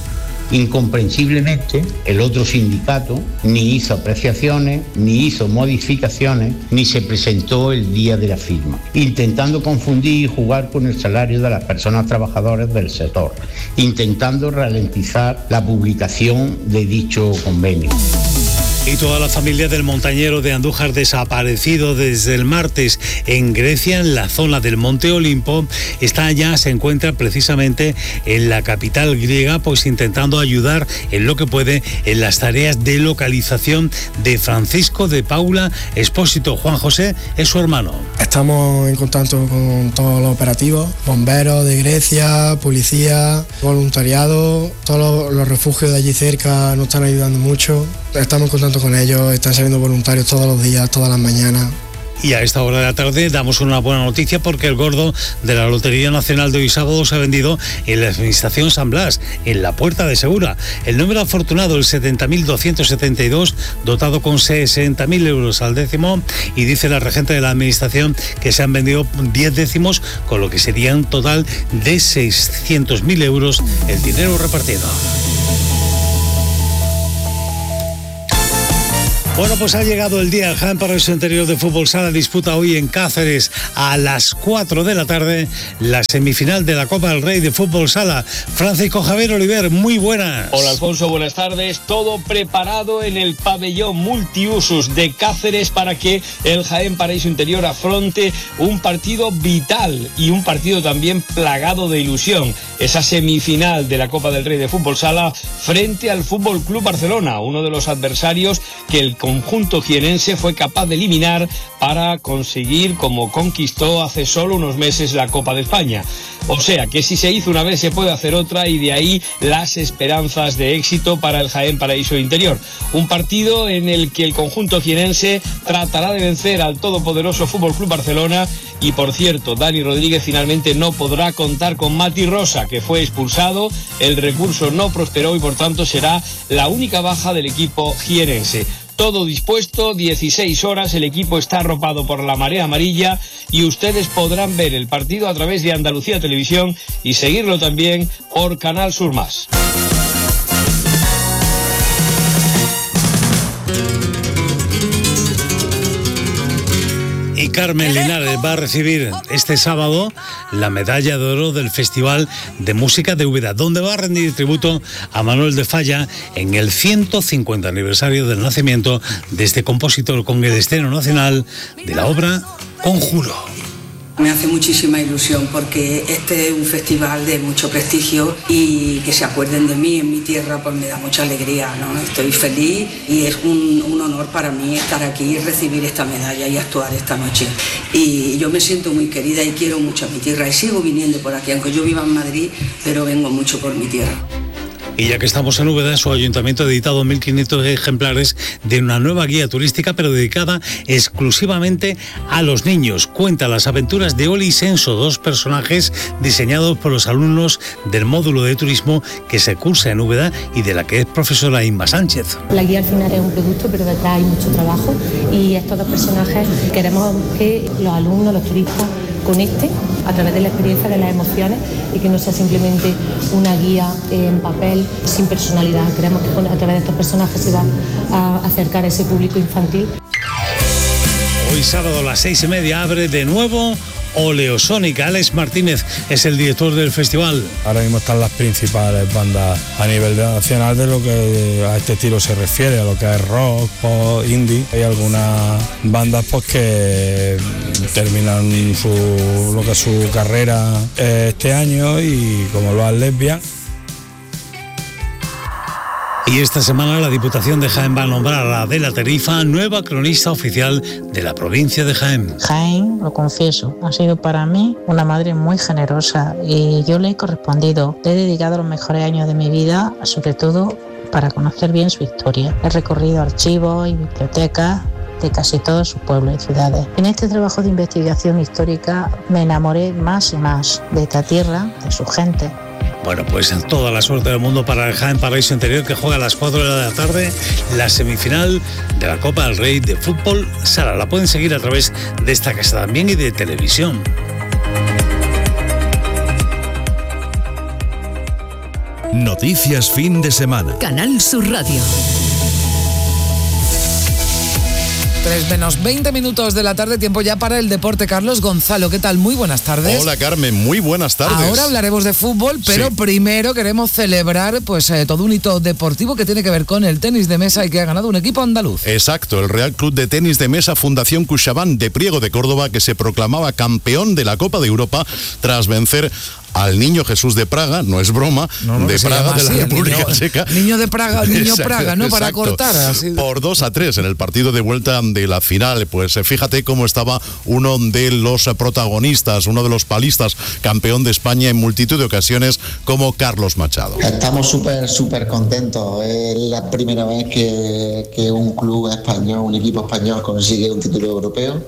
Incomprensiblemente, el otro sindicato ni hizo apreciaciones, ni hizo modificaciones, ni se presentó el día de la firma, intentando confundir y jugar con el salario de las personas trabajadoras del sector, intentando ralentizar la publicación de dicho convenio. Y toda la familia del montañero de Andújar, desaparecido desde el martes en Grecia, en la zona del Monte Olimpo, está ya, se encuentra precisamente en la capital griega, pues intentando ayudar en lo que puede en las tareas de localización de Francisco de Paula Espósito. Juan José es su hermano. Estamos en contacto con todos los operativos, bomberos de Grecia, policía, voluntariado, todos los, los refugios de allí cerca nos están ayudando mucho. Estamos en contacto con ellos, están saliendo voluntarios todos los días, todas las mañanas. Y a esta hora de la tarde damos una buena noticia porque el gordo de la Lotería Nacional de hoy sábado se ha vendido en la Administración San Blas, en la Puerta de Segura. El número afortunado, el setenta mil doscientos setenta y dos, dotado con sesenta mil euros al décimo, y dice la regente de la Administración que se han vendido diez décimos, con lo que sería un total de seiscientos mil euros el dinero repartido. Bueno, pues ha llegado el día. El Jaén Paraíso Interior de Fútbol Sala disputa hoy en Cáceres a las cuatro de la tarde la semifinal de la Copa del Rey de Fútbol Sala. Francisco Javier Oliver, muy buenas. Hola Alfonso, buenas tardes. Todo preparado en el pabellón multiusos de Cáceres para que el Jaén Paraíso Interior afronte un partido vital y un partido también plagado de ilusión. Esa semifinal de la Copa del Rey de Fútbol Sala frente al Fútbol Club Barcelona, uno de los adversarios que el conjunto jienense fue capaz de eliminar para conseguir, como conquistó hace solo unos meses, la Copa de España. O sea, que si se hizo una vez se puede hacer otra, y de ahí las esperanzas de éxito para el Jaén Paraíso Interior. Un partido en el que el conjunto jienense tratará de vencer al todopoderoso Fútbol Club Barcelona. Y por cierto, Dani Rodríguez finalmente no podrá contar con Mati Rosa, que fue expulsado. El recurso no prosperó y por tanto será la única baja del equipo jienense. Todo dispuesto, dieciséis horas, el equipo está arropado por la marea amarilla y ustedes podrán ver el partido a través de Andalucía Televisión y seguirlo también por Canal Sur Más. Y Carmen Linares va a recibir este sábado la medalla de oro del Festival de Música de Úbeda, donde va a rendir tributo a Manuel de Falla en el ciento cincuenta aniversario del nacimiento de este compositor, con el estreno nacional de la obra Conjuro. Me hace muchísima ilusión porque este es un festival de mucho prestigio y que se acuerden de mí en mi tierra pues me da mucha alegría, ¿no? Estoy feliz y es un, un honor para mí estar aquí y recibir esta medalla y actuar esta noche. Y yo me siento muy querida y quiero mucho a mi tierra y sigo viniendo por aquí, aunque yo viva en Madrid, pero vengo mucho por mi tierra. Y ya que estamos en Úbeda, su ayuntamiento ha editado mil quinientos ejemplares de una nueva guía turística, pero dedicada exclusivamente a los niños. Cuenta las aventuras de Oli y Senso, dos personajes diseñados por los alumnos del módulo de turismo que se cursa en Úbeda y de la que es profesora Inma Sánchez. La guía al final es un producto, pero detrás hay mucho trabajo y estos dos personajes queremos que los alumnos, los turistas, conecten a través de la experiencia, de las emociones, y que no sea simplemente una guía en papel sin personalidad. Creemos que a través de estos personajes se va a acercar a ese público infantil. Hoy sábado a las seis y media abre de nuevo Oleosónica. Alex Martínez es el director del festival. Ahora mismo están las principales bandas a nivel nacional de lo que a este estilo se refiere, a lo que es rock, pop, indie. Hay algunas bandas pues que terminan su, lo que es su carrera este año, y como lo es Lesbian. Y esta semana la Diputación de Jaén va a nombrar a Adela Tarifa nueva cronista oficial de la provincia de Jaén. Jaén, lo confieso, ha sido para mí una madre muy generosa y yo le he correspondido. Le he dedicado los mejores años de mi vida, sobre todo para conocer bien su historia. He recorrido archivos y bibliotecas de casi todos sus pueblos y ciudades. En este trabajo de investigación histórica me enamoré más y más de esta tierra, de su gente. Bueno, pues toda la suerte del mundo para el Jaén Paraíso Interior, que juega a las cuatro de la tarde la semifinal de la Copa del Rey de Fútbol Sala. La pueden seguir a través de esta casa también y de televisión. Noticias fin de semana. Canal Sur Radio. tres menos veinte minutos de la tarde, tiempo ya para el deporte. Carlos Gonzalo, ¿qué tal? Muy buenas tardes. Hola Carmen, muy buenas tardes. Ahora hablaremos de fútbol, pero sí. primero queremos celebrar pues eh, todo un hito deportivo que tiene que ver con el tenis de mesa y que ha ganado un equipo andaluz. Exacto, el Real Club de Tenis de Mesa Fundación Cuixabán de Priego de Córdoba, que se proclamaba campeón de la Copa de Europa tras vencer al Niño Jesús de Praga, no es broma, no, no, de Praga, de la así, República niño, Checa. Niño de Praga, niño exacto, Praga, ¿no? Para exacto. cortar. Así. Por dos a tres en el partido de vuelta de la final. Pues fíjate cómo estaba uno de los protagonistas, uno de los palistas, campeón de España en multitud de ocasiones, como Carlos Machado. Estamos súper, súper contentos. Es la primera vez que, que un club español, un equipo español consigue un título europeo.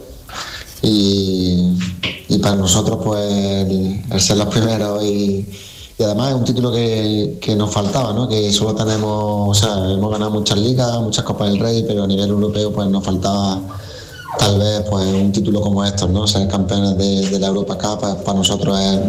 Y, y para nosotros pues el, el ser los primeros y, y además es un título que, que nos faltaba, ¿no? Que solo tenemos, o sea, hemos ganado muchas ligas, muchas Copas del Rey, pero a nivel europeo pues nos faltaba tal vez pues un título como estos, ¿no? Ser campeones de, de la Europa Cup pues, para nosotros es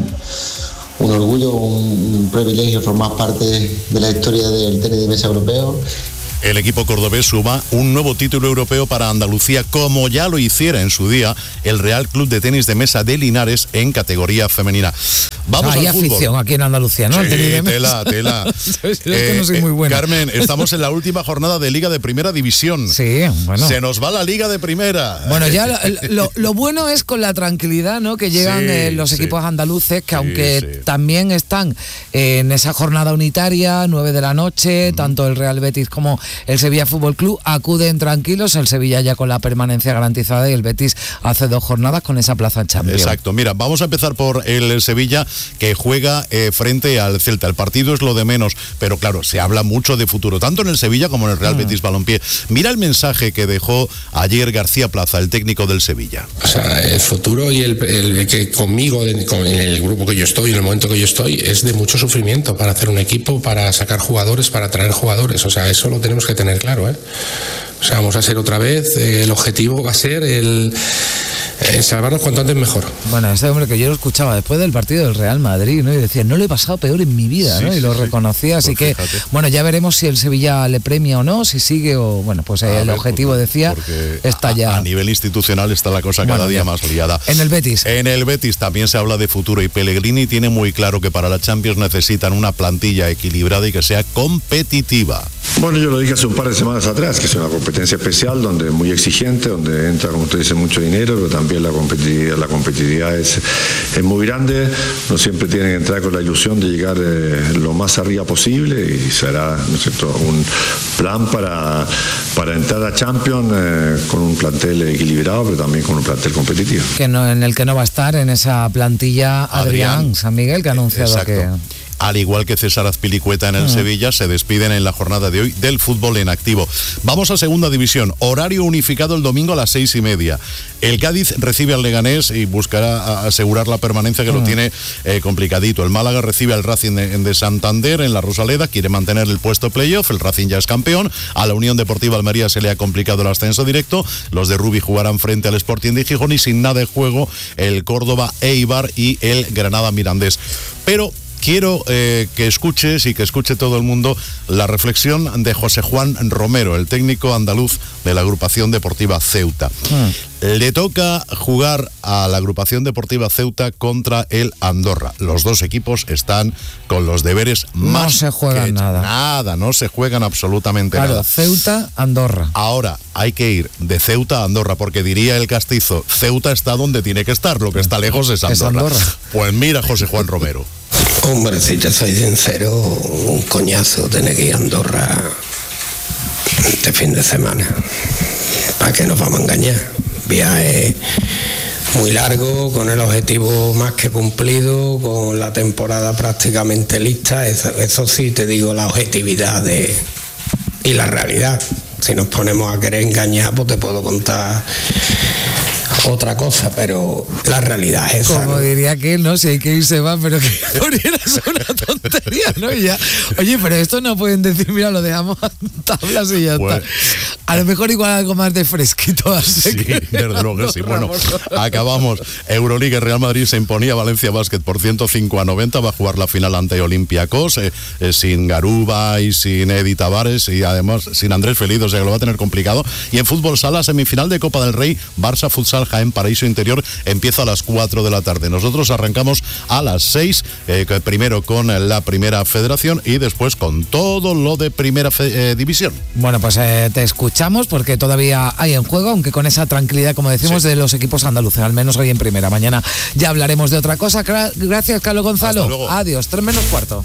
un orgullo, un, un privilegio formar parte de la historia del tenis de mesa europeo. El equipo cordobés suma un nuevo título europeo para Andalucía, como ya lo hiciera en su día el Real Club de Tenis de Mesa de Linares en categoría femenina. Vamos Hay al fútbol. afición aquí en Andalucía, ¿no? Sí, El tenis de mesa. tela, tela. Es que no soy muy buena. Carmen, estamos en la última jornada de Liga de Primera División. Sí, bueno. Se nos va la Liga de Primera. Bueno, ya lo, lo, lo bueno es con la tranquilidad, ¿no? Que llegan sí, eh, los sí. equipos andaluces, que sí, aunque sí. también están en esa jornada unitaria, nueve de la noche, mm. tanto el Real Betis como el Sevilla Fútbol Club acuden tranquilos, el Sevilla ya con la permanencia garantizada y el Betis hace dos jornadas con esa plaza en Champions. Exacto, mira, vamos a empezar por el Sevilla, que juega eh, frente al Celta. El partido es lo de menos, pero claro, se habla mucho de futuro, tanto en el Sevilla como en el Real mm. Betis Balompié. Mira el mensaje que dejó ayer García Plaza, el técnico del Sevilla. O sea, el futuro y el, el que conmigo, en el grupo que yo estoy, en el momento que yo estoy, es de mucho sufrimiento para hacer un equipo, para sacar jugadores, para traer jugadores. O sea, eso lo tenemos que tener claro, ¿eh? O sea, vamos a ser otra vez, eh, el objetivo va a ser el eh, salvarnos cuanto antes mejor. Bueno, ese hombre que yo lo escuchaba después del partido del Real Madrid, ¿no? Y decía, no lo he pasado peor en mi vida, sí, ¿no? Y lo sí, reconocía, así pues que, fíjate. Bueno, ya veremos si el Sevilla le premia o no, si sigue o, bueno, pues a el ver, objetivo porque, decía, porque está ya. A, a nivel institucional está la cosa cada bueno, día más liada. En el Betis. En el Betis también se habla de futuro y Pellegrini tiene muy claro que para la Champions necesitan una plantilla equilibrada y que sea competitiva. Bueno, yo lo dije hace un par de semanas atrás, que es una competencia especial, donde es muy exigente, donde entra, como usted dice, mucho dinero, pero también la competitividad, la competitividad es, es muy grande. No siempre tienen que entrar con la ilusión de llegar eh, lo más arriba posible y será, ¿no es cierto?, un plan para, para entrar a Champions eh, con un plantel equilibrado, pero también con un plantel competitivo. Que no, en el que no va a estar en esa plantilla Adrián, Adrián San Miguel, que ha anunciado Exacto. que... Al igual que César Azpilicueta en el uh-huh. Sevilla, se despiden en la jornada de hoy del fútbol en activo. Vamos a segunda división, horario unificado el domingo a las seis y media. El Cádiz recibe al Leganés y buscará asegurar la permanencia, que uh-huh. lo tiene eh, complicadito. El Málaga recibe al Racing de, de Santander en la Rosaleda, quiere mantener el puesto playoff, el Racing ya es campeón. A la Unión Deportiva Almería se le ha complicado el ascenso directo, los de Rubí jugarán frente al Sporting de Gijón y sin nada de juego el Córdoba Eibar y el Granada Mirandés. Pero quiero eh, que escuches y que escuche todo el mundo la reflexión de José Juan Romero, el técnico andaluz de la agrupación deportiva Ceuta. Mm. Le toca jugar a la agrupación deportiva Ceuta contra el Andorra. Los dos equipos están con los deberes más... No se juegan nada. Nada, no se juegan absolutamente claro, nada. Ceuta, Andorra. Ahora, hay que ir de Ceuta a Andorra, porque diría el castizo, Ceuta está donde tiene que estar, lo que está lejos es Andorra. Es Andorra. Pues mira, José Juan Romero. Hombre, si te soy sincero, un coñazo tener que ir a Andorra este fin de semana. ¿Para qué nos vamos a engañar? Viaje muy largo, con el objetivo más que cumplido, con la temporada prácticamente lista. Eso, eso sí te digo, la objetividad de, y la realidad. Si nos ponemos a querer engañar, pues te puedo contar otra cosa, pero la realidad es esa. Como ¿no? diría que no, si hay que ir se va, pero que es una tontería, ¿no? Y ya, oye, pero esto no pueden decir, mira, lo dejamos a tablas y ya pues, está. A lo mejor igual algo más de fresquito. Así sí, que, desde luego que sí. Bueno, acabamos. Euroliga, Real Madrid se imponía a Valencia Basket por ciento cinco a noventa, va a jugar la final ante Olympiacos, eh, eh, sin Garuba y sin Edi Tavares y además sin Andrés Feliz, o sea que lo va a tener complicado. Y en fútbol sala, semifinal de Copa del Rey, Barça Futsal Jaén Paraíso Interior, empieza a las cuatro de la tarde. Nosotros arrancamos a las seis, eh, primero con la primera federación y después con todo lo de primera fe, eh, división. Bueno, pues eh, te escuchamos porque todavía hay en juego, aunque con esa tranquilidad, como decimos, sí, de los equipos andaluces, al menos hoy en primera. Mañana ya hablaremos de otra cosa. Gracias, Carlos Gonzalo. Adiós, tres menos cuarto.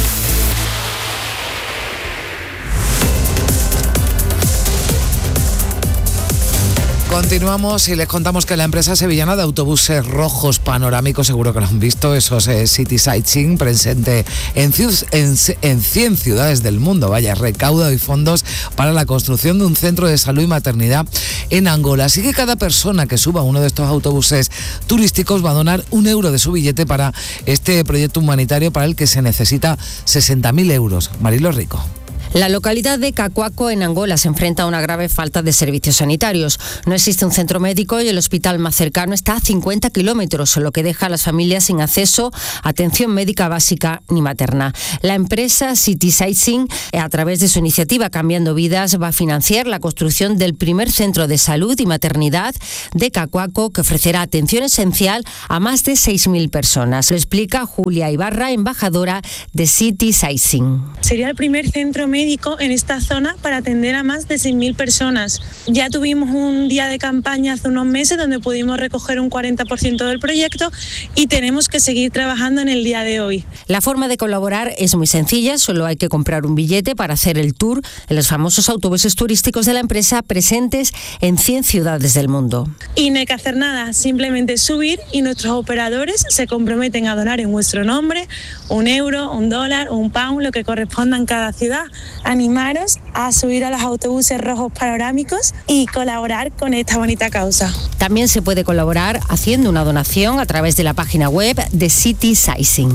Continuamos y les contamos que la empresa sevillana de autobuses rojos panorámicos, seguro que lo han visto, esos eh, City Sightseeing, presente en, en, en cien ciudades del mundo, vaya, recauda hoy fondos para la construcción de un centro de salud y maternidad en Angola. Así que cada persona que suba uno de estos autobuses turísticos va a donar un euro de su billete para este proyecto humanitario para el que se necesita sesenta mil euros. Marilo Rico. La localidad de Cacuaco, en Angola, se enfrenta a una grave falta de servicios sanitarios. No existe un centro médico y el hospital más cercano está a cincuenta kilómetros, lo que deja a las familias sin acceso a atención médica básica ni materna. La empresa City Sightseeing, a través de su iniciativa Cambiando Vidas, va a financiar la construcción del primer centro de salud y maternidad de Cacuaco, que ofrecerá atención esencial a más de seis mil personas. Lo explica Julia Ibarra, embajadora de City Sightseeing. Sería el primer centro médico en esta zona para atender a más de seis mil personas. Ya tuvimos un día de campaña hace unos meses donde pudimos recoger un cuarenta por ciento del proyecto y tenemos que seguir trabajando en el día de hoy. La forma de colaborar es muy sencilla, solo hay que comprar un billete para hacer el tour en los famosos autobuses turísticos de la empresa presentes en cien ciudades del mundo. Y no hay que hacer nada, simplemente subir y nuestros operadores se comprometen a donar en vuestro nombre un euro, un dólar o un pound, lo que corresponda en cada ciudad. Animaros a subir a los autobuses rojos panorámicos y colaborar con esta bonita causa. También se puede colaborar haciendo una donación a través de la página web de City Sightseeing.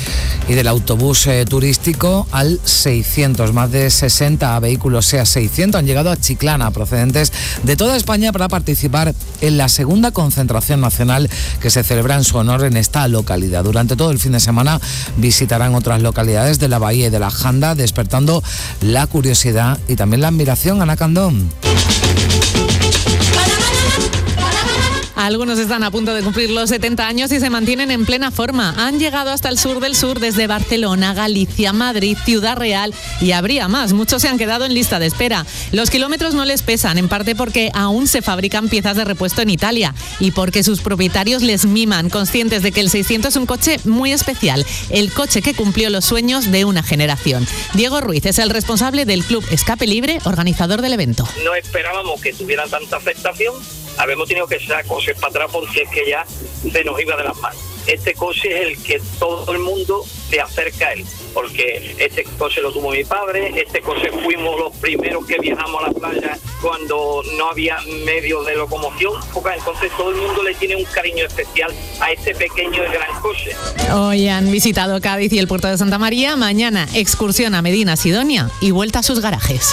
Y del autobús eh, turístico al seiscientos, más de sesenta vehículos, sea seiscientos, han llegado a Chiclana, procedentes de toda España, para participar en la segunda concentración nacional que se celebra en su honor en esta localidad. Durante todo el fin de semana visitarán otras localidades de la Bahía y de la Janda, despertando la curiosidad y también la admiración. Ana Candón. Algunos están a punto de cumplir los setenta años y se mantienen en plena forma. Han llegado hasta el sur del sur desde Barcelona, Galicia, Madrid, Ciudad Real y habría más. Muchos se han quedado en lista de espera. Los kilómetros no les pesan, en parte porque aún se fabrican piezas de repuesto en Italia y porque sus propietarios les miman, conscientes de que el seiscientos es un coche muy especial, el coche que cumplió los sueños de una generación. Diego Ruiz es el responsable del Club Escape Libre, organizador del evento. No esperábamos que tuviera tanta aceptación. Habíamos tenido que sacar coches para atrás porque es que ya se nos iba de las manos. Este coche es el que todo el mundo se acerca a él, porque este coche lo tuvo mi padre, este coche fuimos los primeros que viajamos a la playa cuando no había medios de locomoción, entonces todo el mundo le tiene un cariño especial a este pequeño y gran coche. Hoy han visitado Cádiz y el puerto de Santa María, mañana excursión a Medina Sidonia y vuelta a sus garajes.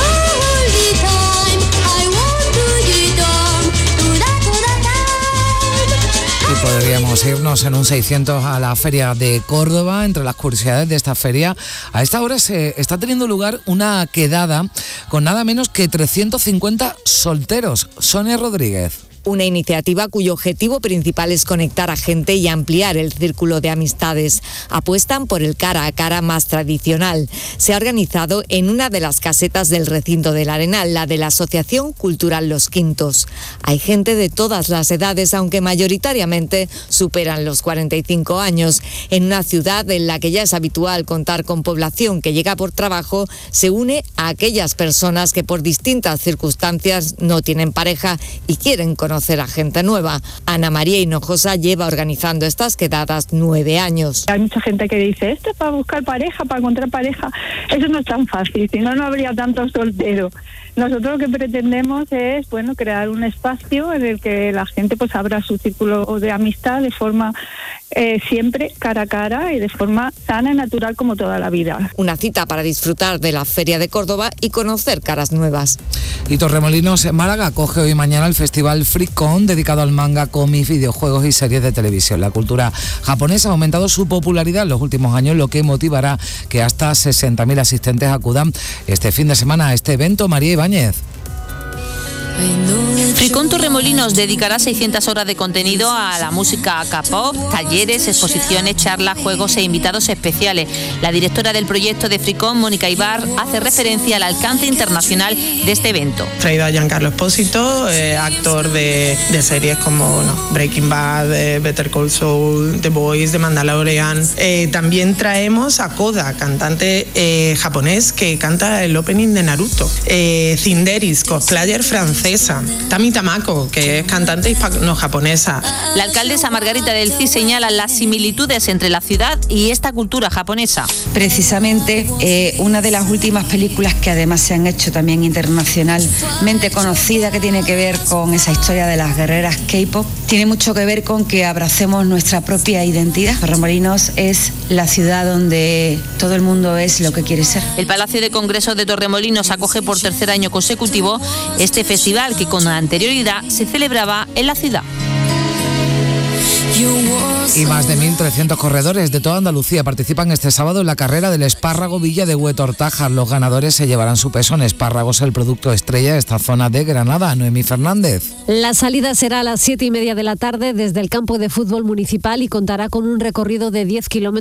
Y podríamos irnos en un seiscientos a la Feria de Córdoba. Entre las curiosidades de esta feria, a esta hora se está teniendo lugar una quedada con nada menos que trescientos cincuenta solteros. Sonia Rodríguez. Una iniciativa cuyo objetivo principal es conectar a gente y ampliar el círculo de amistades. Apuestan por el cara a cara más tradicional. Se ha organizado en una de las casetas del recinto del Arenal, la de la Asociación Cultural Los Quintos. Hay gente de todas las edades, aunque mayoritariamente superan los cuarenta y cinco años. En una ciudad en la que ya es habitual contar con población que llega por trabajo, se une a aquellas personas que por distintas circunstancias no tienen pareja y quieren conocer conocer a gente nueva. Ana María Hinojosa lleva organizando estas quedadas nueve años. Hay mucha gente que dice, esto es para buscar pareja, para encontrar pareja. Eso no es tan fácil, si no, no habría tantos solteros. Nosotros lo que pretendemos es, bueno, crear un espacio en el que la gente pues abra su círculo de amistad de forma eh, siempre cara a cara y de forma sana y natural como toda la vida. Una cita para disfrutar de la Feria de Córdoba y conocer caras nuevas. Y Torremolinos en Málaga acoge hoy y mañana el festival FreeCon, dedicado al manga, cómics, videojuegos y series de televisión. La cultura japonesa ha aumentado su popularidad en los últimos años, lo que motivará que hasta sesenta mil asistentes acudan este fin de semana a este evento. María Ibáñez. FreeCon Torremolinos dedicará seiscientas horas de contenido a la música K-pop, talleres, exposiciones, charlas, juegos e invitados especiales. La directora del proyecto de FreeCon, Mónica Ibar, hace referencia al alcance internacional de este evento. Traído a Giancarlo Espósito, eh, actor de, de series como no, Breaking Bad, eh, Better Call Saul, The Boys, The Mandalorian. Eh, también traemos a Koda, cantante eh, japonés que canta el opening de Naruto. Eh, Cinderis, cosplayer francesa. Tami Tamako, que es cantante hispano-japonesa. La alcaldesa Margarita del Cid señala las similitudes entre la ciudad y esta cultura japonesa. Precisamente eh, una de las últimas películas que además se han hecho también internacionalmente conocida, que tiene que ver con esa historia de las guerreras K-pop, tiene mucho que ver con que abracemos nuestra propia identidad. Torremolinos es la ciudad donde todo el mundo es lo que quiere ser. El Palacio de Congresos de Torremolinos acoge por tercer año consecutivo este festival que con anterioridad se celebraba en la ciudad. Y más de mil trescientos corredores de toda Andalucía participan este sábado en la carrera del espárrago Villa de Huetortajas. Los ganadores se llevarán su peso en espárragos, el producto estrella de esta zona de Granada. Noemí Fernández. La salida será a las siete y media de la tarde desde el campo de fútbol municipal y contará con un recorrido de diez kilómetros.